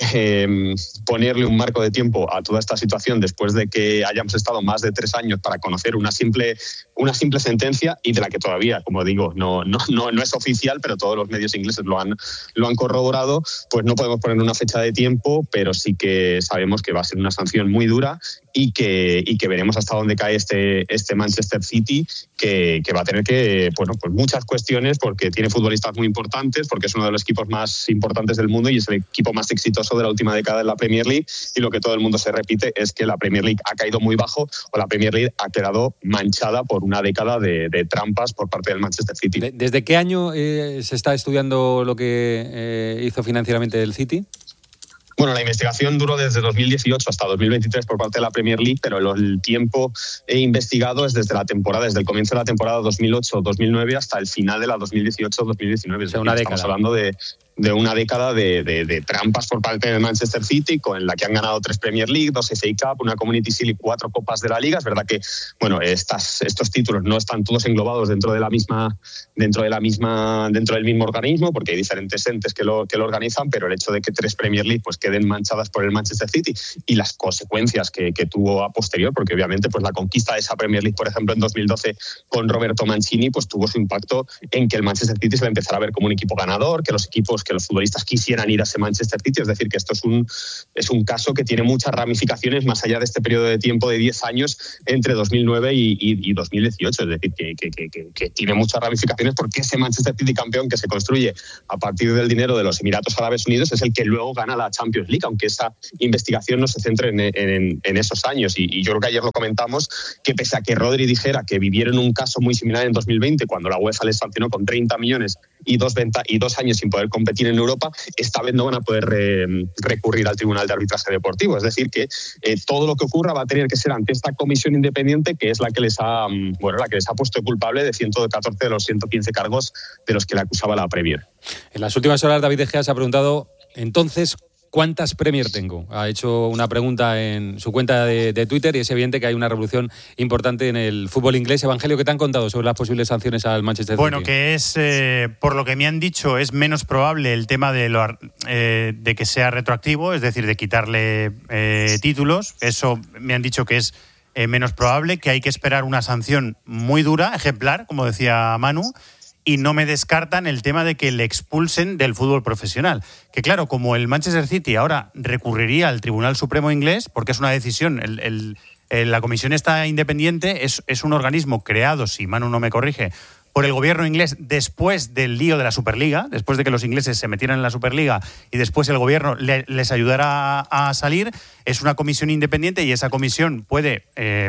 ponerle un marco de tiempo a toda esta situación después de que hayamos estado más de 3 años para conocer una simple sentencia, y de la que todavía, como digo, no es oficial, pero todos los medios ingleses lo han corroborado, pues no podemos poner una fecha de tiempo, pero sí que sabemos que va a ser una sanción muy dura y que veremos hasta dónde cae este Manchester City, que va a tener que, pues muchas cuestiones, porque tiene futbolistas muy importantes, porque es uno de los equipos más importantes del mundo y es el equipo más exitoso de la última década en la Premier League, y lo que todo el mundo se repite es que la Premier League ha caído muy bajo, o la Premier League ha quedado manchada por una década de trampas por parte del Manchester City. ¿Desde qué año se está estudiando lo que hizo financieramente el City? Bueno, la investigación duró desde 2018 hasta 2023 por parte de la Premier League, pero el tiempo investigado es desde el comienzo de la temporada 2008-2009 hasta el final de la 2018-2019. O sea, una década. Estamos hablando de una década de trampas por parte del Manchester City, con la que han ganado 3 Premier League, 2 FA Cup, una Community Shield y 4 Copas de la Liga. Es verdad que, bueno, estos títulos no están todos englobados dentro del mismo organismo, porque hay diferentes entes que lo organizan, pero el hecho de que 3 Premier League pues queden manchadas por el Manchester City y las consecuencias que tuvo a posterior, porque obviamente pues la conquista de esa Premier League, por ejemplo, en 2012 con Roberto Mancini, pues tuvo su impacto en que el Manchester City se va a empezar a ver como un equipo ganador, que los futbolistas quisieran ir a ese Manchester City. Es decir, que esto es un caso que tiene muchas ramificaciones más allá de este periodo de tiempo de 10 años entre 2009 y 2018. Es decir, que tiene muchas ramificaciones, porque ese Manchester City campeón que se construye a partir del dinero de los Emiratos Árabes Unidos es el que luego gana la Champions League, aunque esa investigación no se centre en esos años. Y yo creo que ayer lo comentamos, que pese a que Rodri dijera que vivieron un caso muy similar en 2020, cuando la UEFA les sancionó con 30 millones y 2 años sin poder competir en Europa, esta vez no van a poder recurrir al Tribunal de Arbitraje Deportivo. Es decir, que todo lo que ocurra va a tener que ser ante esta comisión independiente, que es la que les ha puesto culpable de 114 de los 115 cargos de los que le acusaba la Premier. En las últimas horas, David De Gea se ha preguntado, entonces, ¿cuántas Premier tengo? Ha hecho una pregunta en su cuenta de Twitter, y es evidente que hay una revolución importante en el fútbol inglés. Evangelio, ¿qué te han contado sobre las posibles sanciones al Manchester City? Bueno, que es, por lo que me han dicho, es menos probable el tema de que sea retroactivo, es decir, de quitarle títulos. Eso me han dicho que es menos probable, que hay que esperar una sanción muy dura, ejemplar, como decía Manu. Y no me descartan el tema de que le expulsen del fútbol profesional. Que claro, como el Manchester City ahora recurriría al Tribunal Supremo inglés, porque es una decisión, la comisión está independiente, es un organismo creado, si Manu no me corrige, por el gobierno inglés después del lío de la Superliga, después de que los ingleses se metieran en la Superliga y después el gobierno les ayudara a salir. Es una comisión independiente y esa comisión puede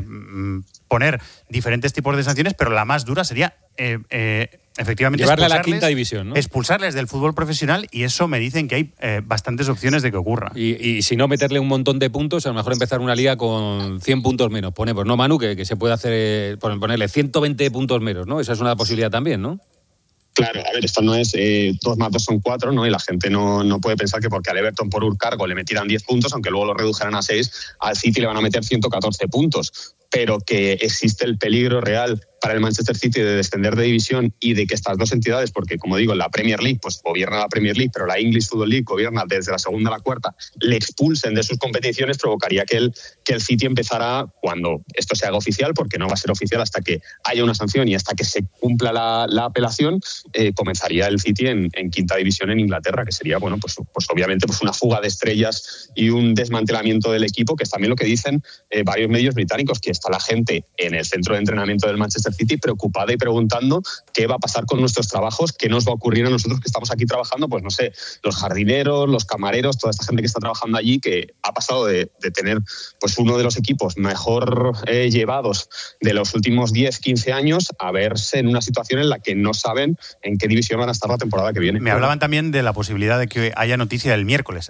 poner diferentes tipos de sanciones, pero la más dura sería efectivamente llevarle a la quinta división, ¿no? Expulsarles del fútbol profesional, y eso me dicen que hay bastantes opciones de que ocurra. Y si no, meterle un montón de puntos, a lo mejor empezar una liga con 100 puntos menos. Ponemos, ¿no, Manu? Que se puede hacer, ponerle 120 puntos menos, ¿no? Esa es una posibilidad también, ¿no? Claro, a ver, esto no es 2 más 2 son 4, ¿no? Y la gente no puede pensar que porque al Everton por un cargo le metieran 10 puntos, aunque luego lo redujeran a 6, al City le van a meter 114 puntos. Pero que existe el peligro real para el Manchester City de descender de división, y de que estas dos entidades, porque como digo, la Premier League pues gobierna la Premier League, pero la English Football League gobierna desde la segunda a la cuarta, le expulsen de sus competiciones, provocaría que el City empezara, cuando esto se haga oficial, porque no va a ser oficial hasta que haya una sanción y hasta que se cumpla la apelación, comenzaría el City en quinta división en Inglaterra, que sería, bueno, pues obviamente pues una fuga de estrellas y un desmantelamiento del equipo, que es también lo que dicen varios medios británicos, que está la gente en el centro de entrenamiento del Manchester City preocupada y preguntando qué va a pasar con nuestros trabajos, qué nos va a ocurrir a nosotros que estamos aquí trabajando, pues no sé, los jardineros, los camareros, toda esta gente que está trabajando allí, que ha pasado de tener pues uno de los equipos mejor llevados de los últimos 10, 15 años a verse en una situación en la que no saben en qué división van a estar la temporada que viene. Me hablaban también de la posibilidad de que haya noticia del miércoles.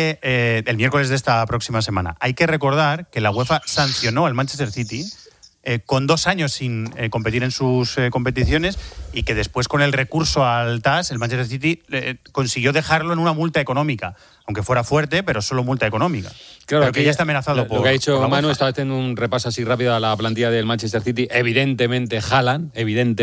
El miércoles de esta próxima semana. Hay que recordar que la UEFA sancionó al Manchester City con 2 años sin competir en sus competiciones, y que después, con el recurso al TAS, el Manchester City consiguió dejarlo en una multa económica, aunque fuera fuerte, pero solo multa económica. Claro, pero que ya está amenazado por lo que ha dicho Manu. UEFA. Estaba haciendo un repaso así rápido a la plantilla del Manchester City. Evidentemente Haaland,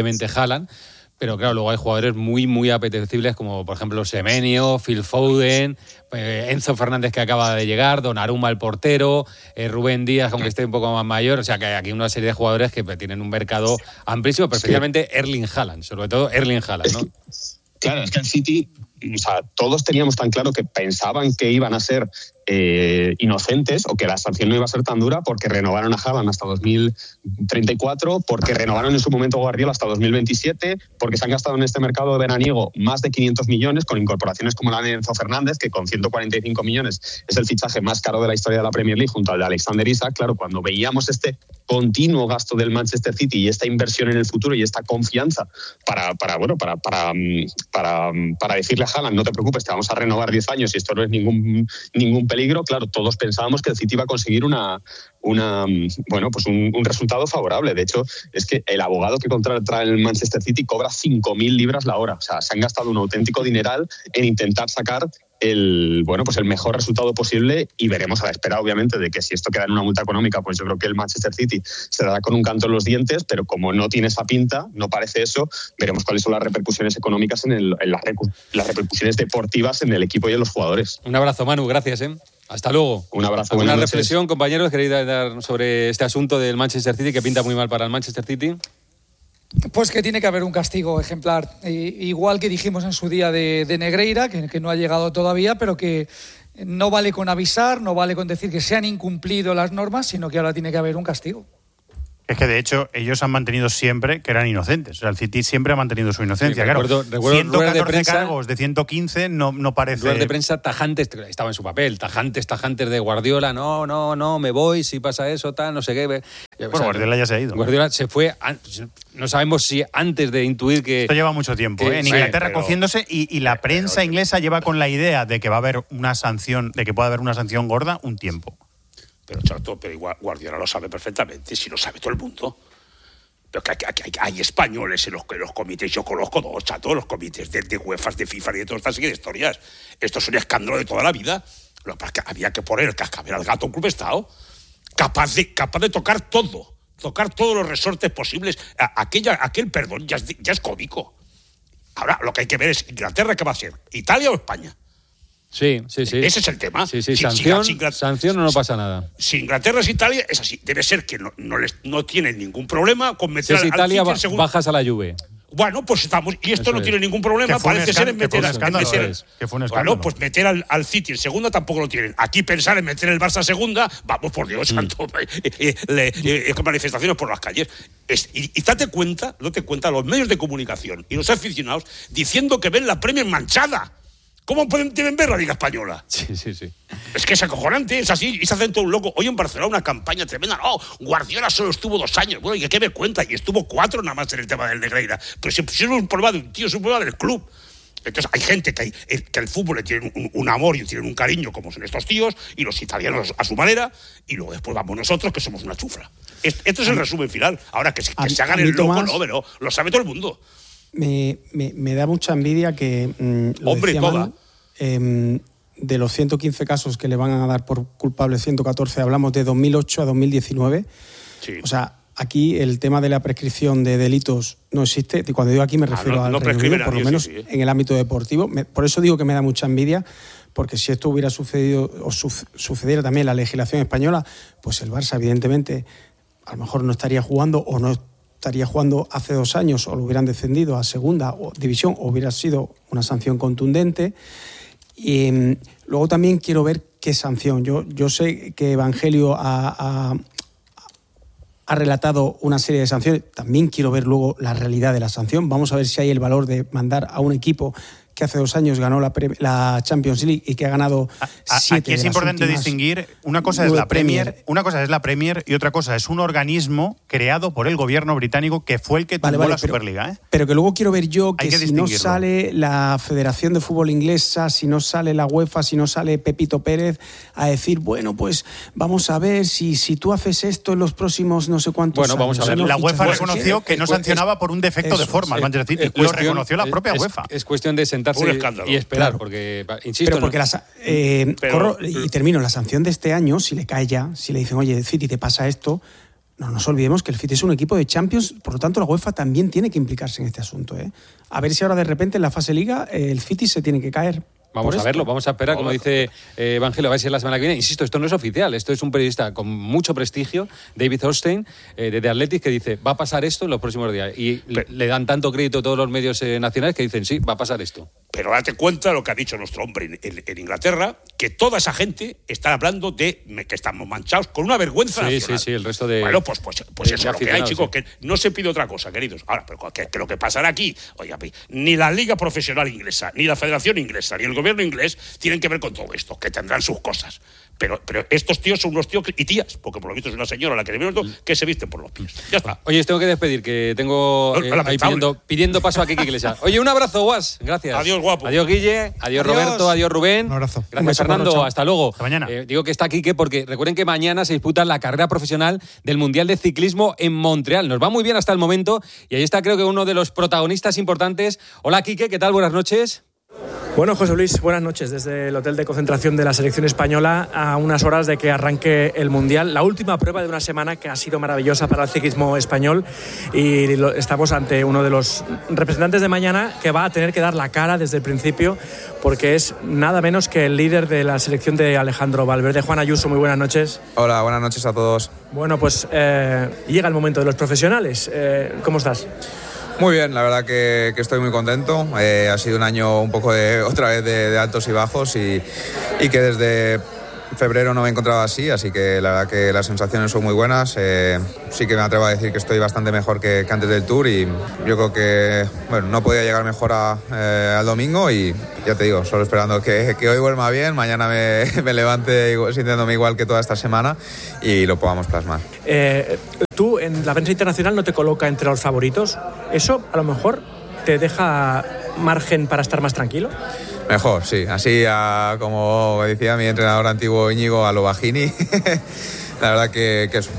pero claro, luego hay jugadores muy, muy apetecibles, como por ejemplo Semenyo, Phil Foden, Enzo Fernández, que acaba de llegar, Donnarumma, el portero, Rubén Díaz, aunque esté un poco más mayor. O sea, que hay aquí una serie de jugadores que tienen un mercado amplísimo, pero especialmente Erling Haaland, sobre todo Erling Haaland, ¿no? Claro, es que el City, o sea, todos teníamos tan claro que pensaban que iban a ser inocentes, o que la sanción no iba a ser tan dura, porque renovaron a Haaland hasta 2034, porque renovaron en su momento a Guardiola hasta 2027, porque se han gastado en este mercado de veraniego más de 500 millones, con incorporaciones como la de Enzo Fernández, que con 145 millones es el fichaje más caro de la historia de la Premier League, junto al de Alexander Isak. Claro, cuando veíamos este continuo gasto del Manchester City y esta inversión en el futuro y esta confianza para decirle Haaland, no te preocupes, te vamos a renovar 10 años y esto no es ningún peligro, claro, todos pensábamos que el City iba a conseguir un resultado favorable. De hecho, es que el abogado que contrata el Manchester City cobra 5.000 libras la hora. O sea, se han gastado un auténtico dineral en intentar sacar el mejor resultado posible, y veremos a la espera, obviamente, de que si esto queda en una multa económica, pues yo creo que el Manchester City se dará con un canto en los dientes, pero como no tiene esa pinta, no parece eso, veremos cuáles son las repercusiones económicas en las repercusiones deportivas en el equipo y en los jugadores. Un abrazo, Manu, gracias. Hasta luego. Un abrazo. ¿Alguna reflexión, compañeros, queréis dar sobre este asunto del Manchester City, que pinta muy mal para el Manchester City? Pues que tiene que haber un castigo ejemplar, igual que dijimos en su día de Negreira, que no ha llegado todavía, pero que no vale con avisar, no vale con decir que se han incumplido las normas, sino que ahora tiene que haber un castigo. Es que, de hecho, ellos han mantenido siempre que eran inocentes. O sea, el City siempre ha mantenido su inocencia. Sí, recuerdo 114 prensa, cargos de 115 no parece... Ruedas de prensa tajantes, estaba en su papel, tajantes de Guardiola, no, me voy, si pasa eso, tal, no sé qué. Bueno, Guardiola ya se ha ido. Guardiola se fue, no sabemos si antes de intuir que... Esto lleva mucho tiempo, en Inglaterra cociéndose, y la prensa inglesa lleva con la idea de que va a haber una sanción, de que puede haber una sanción gorda un tiempo. Pero Chato, igual Guardiola lo sabe perfectamente, si lo sabe todo el mundo. Pero que hay españoles en los comités, yo conozco dos, Chato, los comités de UEFA, de FIFA y de todas estas historias. Esto es un escándalo de toda la vida. Lo que pasa es que había que poner el cascabel al gato, un club Estado, capaz de tocar todos los resortes posibles. Aquel perdón ya es cómico. Ahora lo que hay que ver es Inglaterra, ¿qué va a ser? ¿Italia o España? Sí. Ese es el tema. Sí, sanción o no pasa nada. Si Inglaterra es Italia, es así. Debe ser que no tienen ningún problema con meter al Italia, bajas a la Juve. Bueno, pues estamos... Y esto no tiene ningún problema, parece ser en meter... Bueno, pues meter al City en segunda tampoco lo tienen. Aquí pensar en meter el Barça a segunda, vamos, por Dios santo, con manifestaciones por las calles. Y date cuenta los medios de comunicación y los aficionados diciendo que ven la Premier manchada. ¿Cómo deben ver la Liga Española? Sí. Es que es acojonante, es así, y se hacen todo un loco. Hoy en Barcelona una campaña tremenda. No, Guardiola solo estuvo 2 años. Bueno, ¿y qué me cuenta? Y estuvo 4 nada más en el tema del Negreira. Pero si es un problema de un tío, es un problema del club. Entonces hay gente que al fútbol le tiene un amor y tienen un cariño, como son estos tíos, y los italianos a su manera, y luego después vamos nosotros, que somos una chufla. Esto es el resumen final. Ahora, que se hagan el loco, no, lo sabe todo el mundo. Me da mucha envidia que de los 115 casos que le van a dar por culpable 114, hablamos de 2008 a 2019. Sí. O sea, aquí el tema de la prescripción de delitos no existe. Y cuando digo aquí me refiero al Reino Unido, por lo menos en el ámbito deportivo. Por eso digo que me da mucha envidia, porque si esto hubiera sucedido o sucediera también en la legislación española, pues el Barça evidentemente a lo mejor no estaría jugando o no estaría jugando hace 2 años, o lo hubieran descendido a segunda división, o hubiera sido una sanción contundente. Y luego también quiero ver qué sanción. Yo sé que Evangelio ha relatado una serie de sanciones. También quiero ver luego la realidad de la sanción. Vamos a ver si hay el valor de mandar a un equipo que hace 2 años ganó la Champions League y que ha ganado 7 Aquí es importante distinguir, una cosa es la Premier y otra cosa es un organismo creado por el gobierno británico que fue el que tumbó la Superliga. Pero que luego quiero ver yo que si no sale la Federación de Fútbol Inglesa, si no sale la UEFA, si no sale Pepito Pérez a decir, bueno, pues vamos a ver si tú haces esto en los próximos no sé cuántos años. Vamos a ver. La UEFA reconoció que no sancionaba por un defecto de forma al Manchester City. Lo reconoció la propia UEFA. Es cuestión de sentarse y esperar, porque, insisto... Pero porque y termino, la sanción de este año, si le cae ya, si le dicen, oye, City, te pasa esto, no nos olvidemos que el City es un equipo de Champions, por lo tanto la UEFA también tiene que implicarse en este asunto. A ver si ahora de repente en la fase Liga el City se tiene que caer. Vamos a verlo, vamos a esperar, como dice Evangelio, a ver si la semana que viene. Insisto, esto no es oficial, esto es un periodista con mucho prestigio, David Ornstein, de The Athletic, que dice, va a pasar esto en los próximos días. Y le dan tanto crédito a todos los medios nacionales que dicen, sí, va a pasar esto. Pero date cuenta lo que ha dicho nuestro hombre en Inglaterra, que toda esa gente está hablando de que estamos manchados con una vergüenza nacional. Sí, el resto de... Bueno, pues eso es lo que hay, chicos, que no se pide otra cosa, queridos. Ahora, pero que lo que pasará aquí, oiga, ni la Liga Profesional Inglesa, ni la Federación Inglesa, ni el gobierno inglés tienen que ver con todo esto, que tendrán sus cosas. Pero estos tíos son unos tíos y tías, porque por lo visto es una señora la que le vieron que se visten por los pies. Ya está. Oye, os tengo que despedir, que tengo ahí pidiendo paso a Kiki Iglesias. Oye, un abrazo, Guas. Gracias. Adiós, guapo. Adiós, Guille. Adiós, Roberto. Adiós, Rubén. Un abrazo. Gracias, Fernando. Hasta luego. Hasta mañana. Digo que está Quique porque recuerden que mañana se disputa la carrera profesional del Mundial de Ciclismo en Montreal. Nos va muy bien hasta el momento y ahí está, creo que uno de los protagonistas importantes. Hola, Quique, ¿qué tal? Buenas noches. Bueno, José Luis, buenas noches. Desde el hotel de concentración de la selección española, a unas horas de que arranque el Mundial, la última prueba de una semana que ha sido maravillosa para el ciclismo español, y estamos ante uno de los representantes de mañana que va a tener que dar la cara desde el principio, porque es nada menos que el líder de la selección de Alejandro Valverde. Juan Ayuso, muy buenas noches. Hola, buenas noches a todos. Bueno, pues llega el momento de los profesionales. ¿Cómo estás? Muy bien, la verdad que estoy muy contento. Ha sido un año un poco otra vez de altos y bajos y que desde febrero no me he encontrado así que la verdad que las sensaciones son muy buenas. Sí que me atrevo a decir que estoy bastante mejor que antes del Tour y yo creo que no podía llegar mejor al domingo y ya te digo, solo esperando que hoy vuelva bien, mañana me levante sintiéndome igual que toda esta semana y lo podamos plasmar. Tú en la prensa internacional no te coloca entre los favoritos. ¿Eso a lo mejor te deja margen para estar más tranquilo? Mejor, sí. Así como decía mi entrenador antiguo Íñigo, a lo Bajini. La verdad que eso.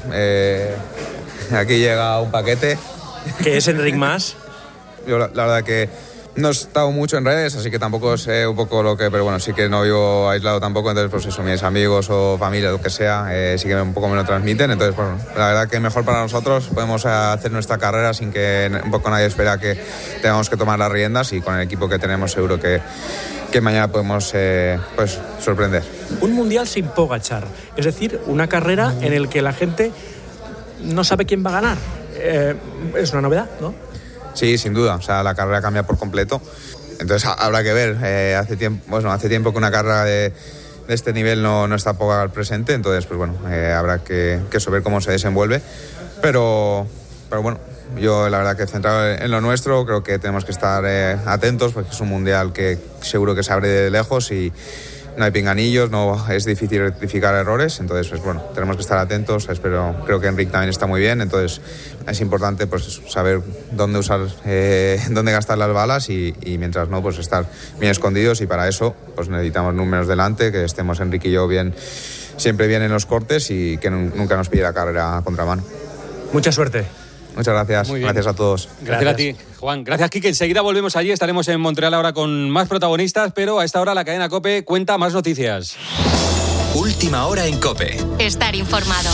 Aquí llega un paquete. ¿Qué es Enric Mas? Yo la verdad que no he estado mucho en redes, así que tampoco sé un poco lo que... Pero bueno, sí que no vivo aislado tampoco, entonces pues eso, mis amigos o familia, lo que sea, sí que un poco me lo transmiten. Entonces, bueno, la verdad que mejor para nosotros. Podemos hacer nuestra carrera sin que un poco nadie espera que tengamos que tomar las riendas y con el equipo que tenemos seguro que mañana podemos pues sorprender. Un mundial sin Pogačar, es decir, una carrera en la que la gente no sabe quién va a ganar. Es una novedad, ¿no? Sí, sin duda. O sea, la carrera cambia por completo. Entonces habrá que ver. Hace tiempo que una carrera de este nivel no está Pogačar presente. Entonces, pues bueno, habrá que saber cómo se desenvuelve. Pero bueno, yo la verdad que centrado en lo nuestro, creo que tenemos que estar atentos porque es un mundial que seguro que se abre de lejos y no hay pinganillos, no es difícil rectificar errores, entonces pues bueno, tenemos que estar atentos. Creo que Enric también está muy bien, entonces es importante pues saber dónde usar, dónde gastar las balas y mientras no, pues estar bien escondidos, y para eso pues necesitamos números delante, que estemos Enric y yo siempre bien en los cortes y que nunca nos pille la carrera a contramano. Mucha suerte. Muchas gracias. Gracias a todos. Gracias a ti, Juan. Gracias, Quique. Enseguida volvemos allí. Estaremos en Montreal ahora con más protagonistas, pero a esta hora la cadena COPE cuenta más noticias. Última hora en COPE. Estar informado.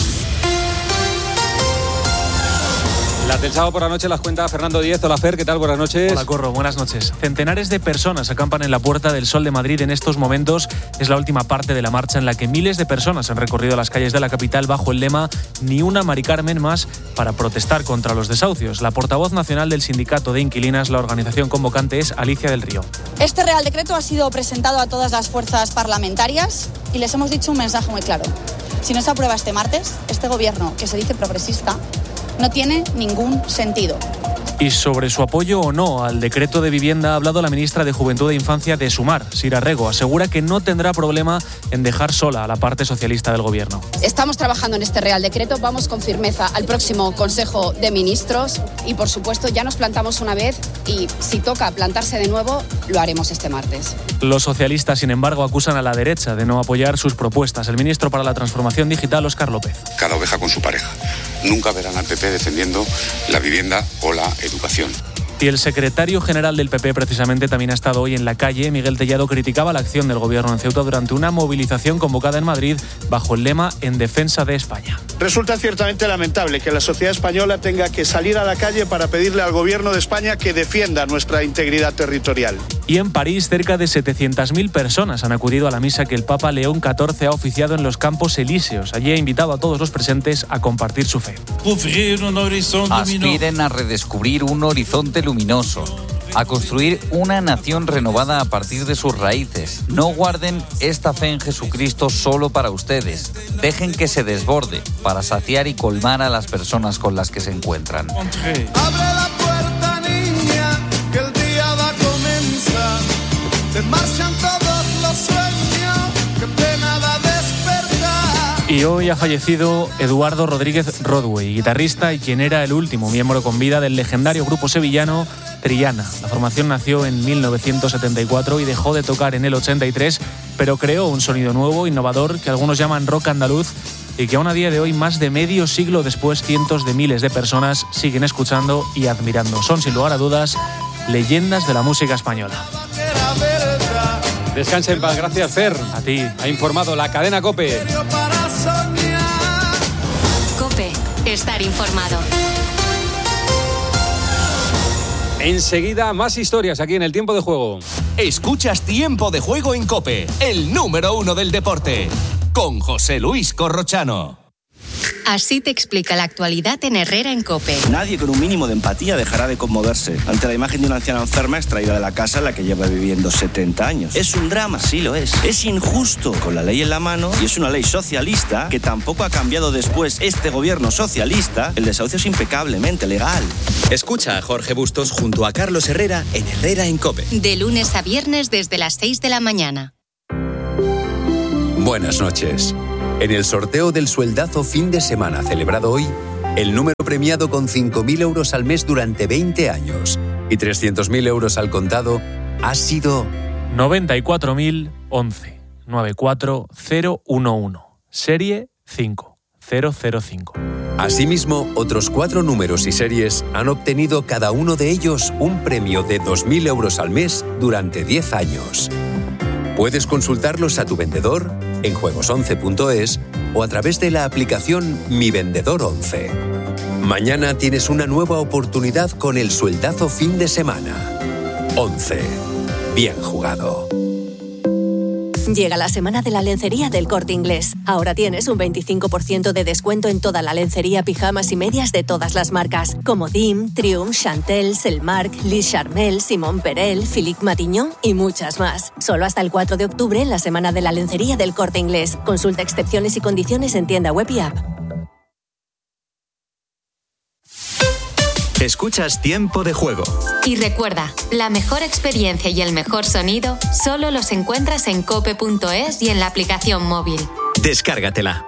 Las del sábado por la noche las cuenta Fernando Díez. Hola, Fer, ¿qué tal? Buenas noches. Hola, Corro, buenas noches. Centenares de personas acampan en la Puerta del Sol de Madrid en estos momentos. Es la última parte de la marcha en la que miles de personas han recorrido las calles de la capital bajo el lema "Ni una Mari Carmen más", para protestar contra los desahucios. La portavoz nacional del Sindicato de Inquilinas, la organización convocante, es Alicia del Río. Este Real Decreto ha sido presentado a todas las fuerzas parlamentarias y les hemos dicho un mensaje muy claro. Si no se aprueba este martes, este gobierno, que se dice progresista, no tiene ningún sentido. Y sobre su apoyo o no al decreto de vivienda ha hablado la ministra de Juventud e Infancia de Sumar, Sira Rego. Asegura que no tendrá problema en dejar sola a la parte socialista del gobierno. Estamos trabajando en este Real Decreto, vamos con firmeza al próximo Consejo de Ministros y, por supuesto, ya nos plantamos una vez y si toca plantarse de nuevo, lo haremos este martes. Los socialistas, sin embargo, acusan a la derecha de no apoyar sus propuestas. El ministro para la Transformación Digital, Óscar López. Cada oveja con su pareja. Nunca verán al PP defendiendo la vivienda o la educación. Y el secretario general del PP precisamente también ha estado hoy en la calle. Miguel Tellado criticaba la acción del gobierno en Ceuta durante una movilización convocada en Madrid bajo el lema "En defensa de España". Resulta ciertamente lamentable que la sociedad española tenga que salir a la calle para pedirle al gobierno de España que defienda nuestra integridad territorial. Y en París, cerca de 700.000 personas han acudido a la misa que el Papa León XIV ha oficiado en los Campos Elíseos. Allí ha invitado a todos los presentes a compartir su fe. Aspiren a redescubrir un horizonte luminoso, a construir una nación renovada a partir de sus raíces. No guarden esta fe en Jesucristo solo para ustedes. Dejen que se desborde para saciar y colmar a las personas con las que se encuentran. Abre la puerta, niña, que el día va a comenzar. Se marchan todos los sueños, que pena da despertar. Y hoy ha fallecido Eduardo Rodríguez Rodway, guitarrista y quien era el último miembro con vida del legendario grupo sevillano Triana. La formación nació en 1974 y dejó de tocar en el 83, pero creó un sonido nuevo, innovador, que algunos llaman rock andaluz y que aún a día de hoy, más de medio siglo después, cientos de miles de personas siguen escuchando y admirando. Son, sin lugar a dudas, leyendas de la música española. Descansa en paz. Gracias, Fer. A ti. Ha informado la cadena COPE. COPE. Estar informado. Enseguida, más historias aquí en el Tiempo de Juego. Escuchas Tiempo de Juego en COPE, el número 1 del deporte, con José Luis Corrochano. Así te explica la actualidad en Herrera en COPE. Nadie con un mínimo de empatía dejará de conmoverse ante la imagen de una anciana enferma extraída de la casa en la que lleva viviendo 70 años. Es un drama, sí lo es. Es injusto con la ley en la mano y es una ley socialista que tampoco ha cambiado después este gobierno socialista. El desahucio es impecablemente legal. Escucha a Jorge Bustos junto a Carlos Herrera en Herrera en COPE. De lunes a viernes desde las 6 de la mañana. Buenas noches. En el sorteo del sueldazo fin de semana celebrado hoy, el número premiado con 5.000 euros al mes durante 20 años y 300.000 euros al contado ha sido 94.011 94011, serie 5005. Asimismo, otros 4 números y series han obtenido cada uno de ellos un premio de 2.000 euros al mes durante 10 años. Puedes consultarlos a tu vendedor en juegos11.es o a través de la aplicación Mi Vendedor 11. Mañana tienes una nueva oportunidad con el sueldazo fin de semana. 11. Bien jugado. Llega la semana de la lencería del Corte Inglés. Ahora tienes un 25% de descuento en toda la lencería, pijamas y medias de todas las marcas, como Dim, Triumph, Chantel, Selmark, Lis Charmel, Simon Perel, Philippe Matignon y muchas más. Solo hasta el 4 de octubre en la semana de la lencería del Corte Inglés. Consulta excepciones y condiciones en tienda web y app. Escuchas Tiempo de Juego. Y recuerda, la mejor experiencia y el mejor sonido solo los encuentras en cope.es y en la aplicación móvil. Descárgatela.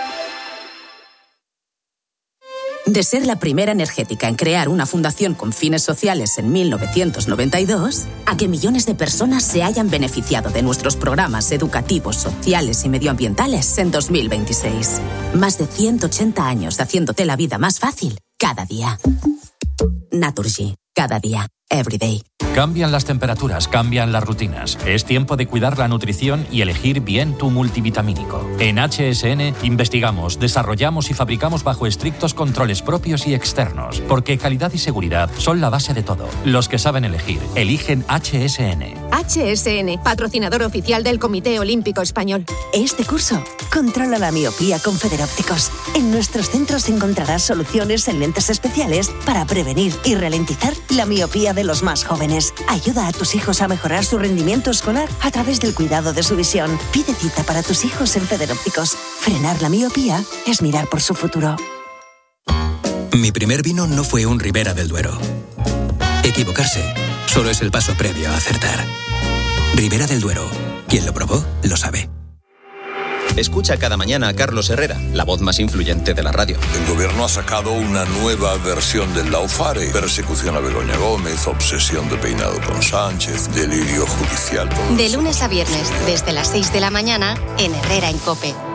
De ser la primera energética en crear una fundación con fines sociales en 1992, a que millones de personas se hayan beneficiado de nuestros programas educativos, sociales y medioambientales en 2026. Más de 180 años haciéndote la vida más fácil cada día. Naturgy, cada día, every day. Cambian las temperaturas, cambian las rutinas. Es tiempo de cuidar la nutrición y elegir bien tu multivitamínico. En HSN investigamos, desarrollamos y fabricamos bajo estrictos controles propios y externos, porque calidad y seguridad son la base de todo. Los que saben elegir, eligen HSN. HSN, patrocinador oficial del Comité Olímpico Español. Este curso, controla la miopía con Federópticos. En nuestros centros encontrarás soluciones en lentes especiales para prevenir y ralentizar la miopía de los más jóvenes. Ayuda a tus hijos a mejorar su rendimiento escolar a través del cuidado de su visión. Pide cita para tus hijos en Federópticos. Frenar la miopía es mirar por su futuro. Mi primer vino no fue un Ribera del Duero. Equivocarse solo es el paso previo a acertar. Ribera del Duero. Quien lo probó, lo sabe. Escucha cada mañana a Carlos Herrera, la voz más influyente de la radio. El gobierno ha sacado una nueva versión del Laufare. Persecución a Begoña Gómez, obsesión de peinado con Sánchez, delirio judicial. De lunes a viernes, desde las 6 de la mañana, en Herrera en COPE.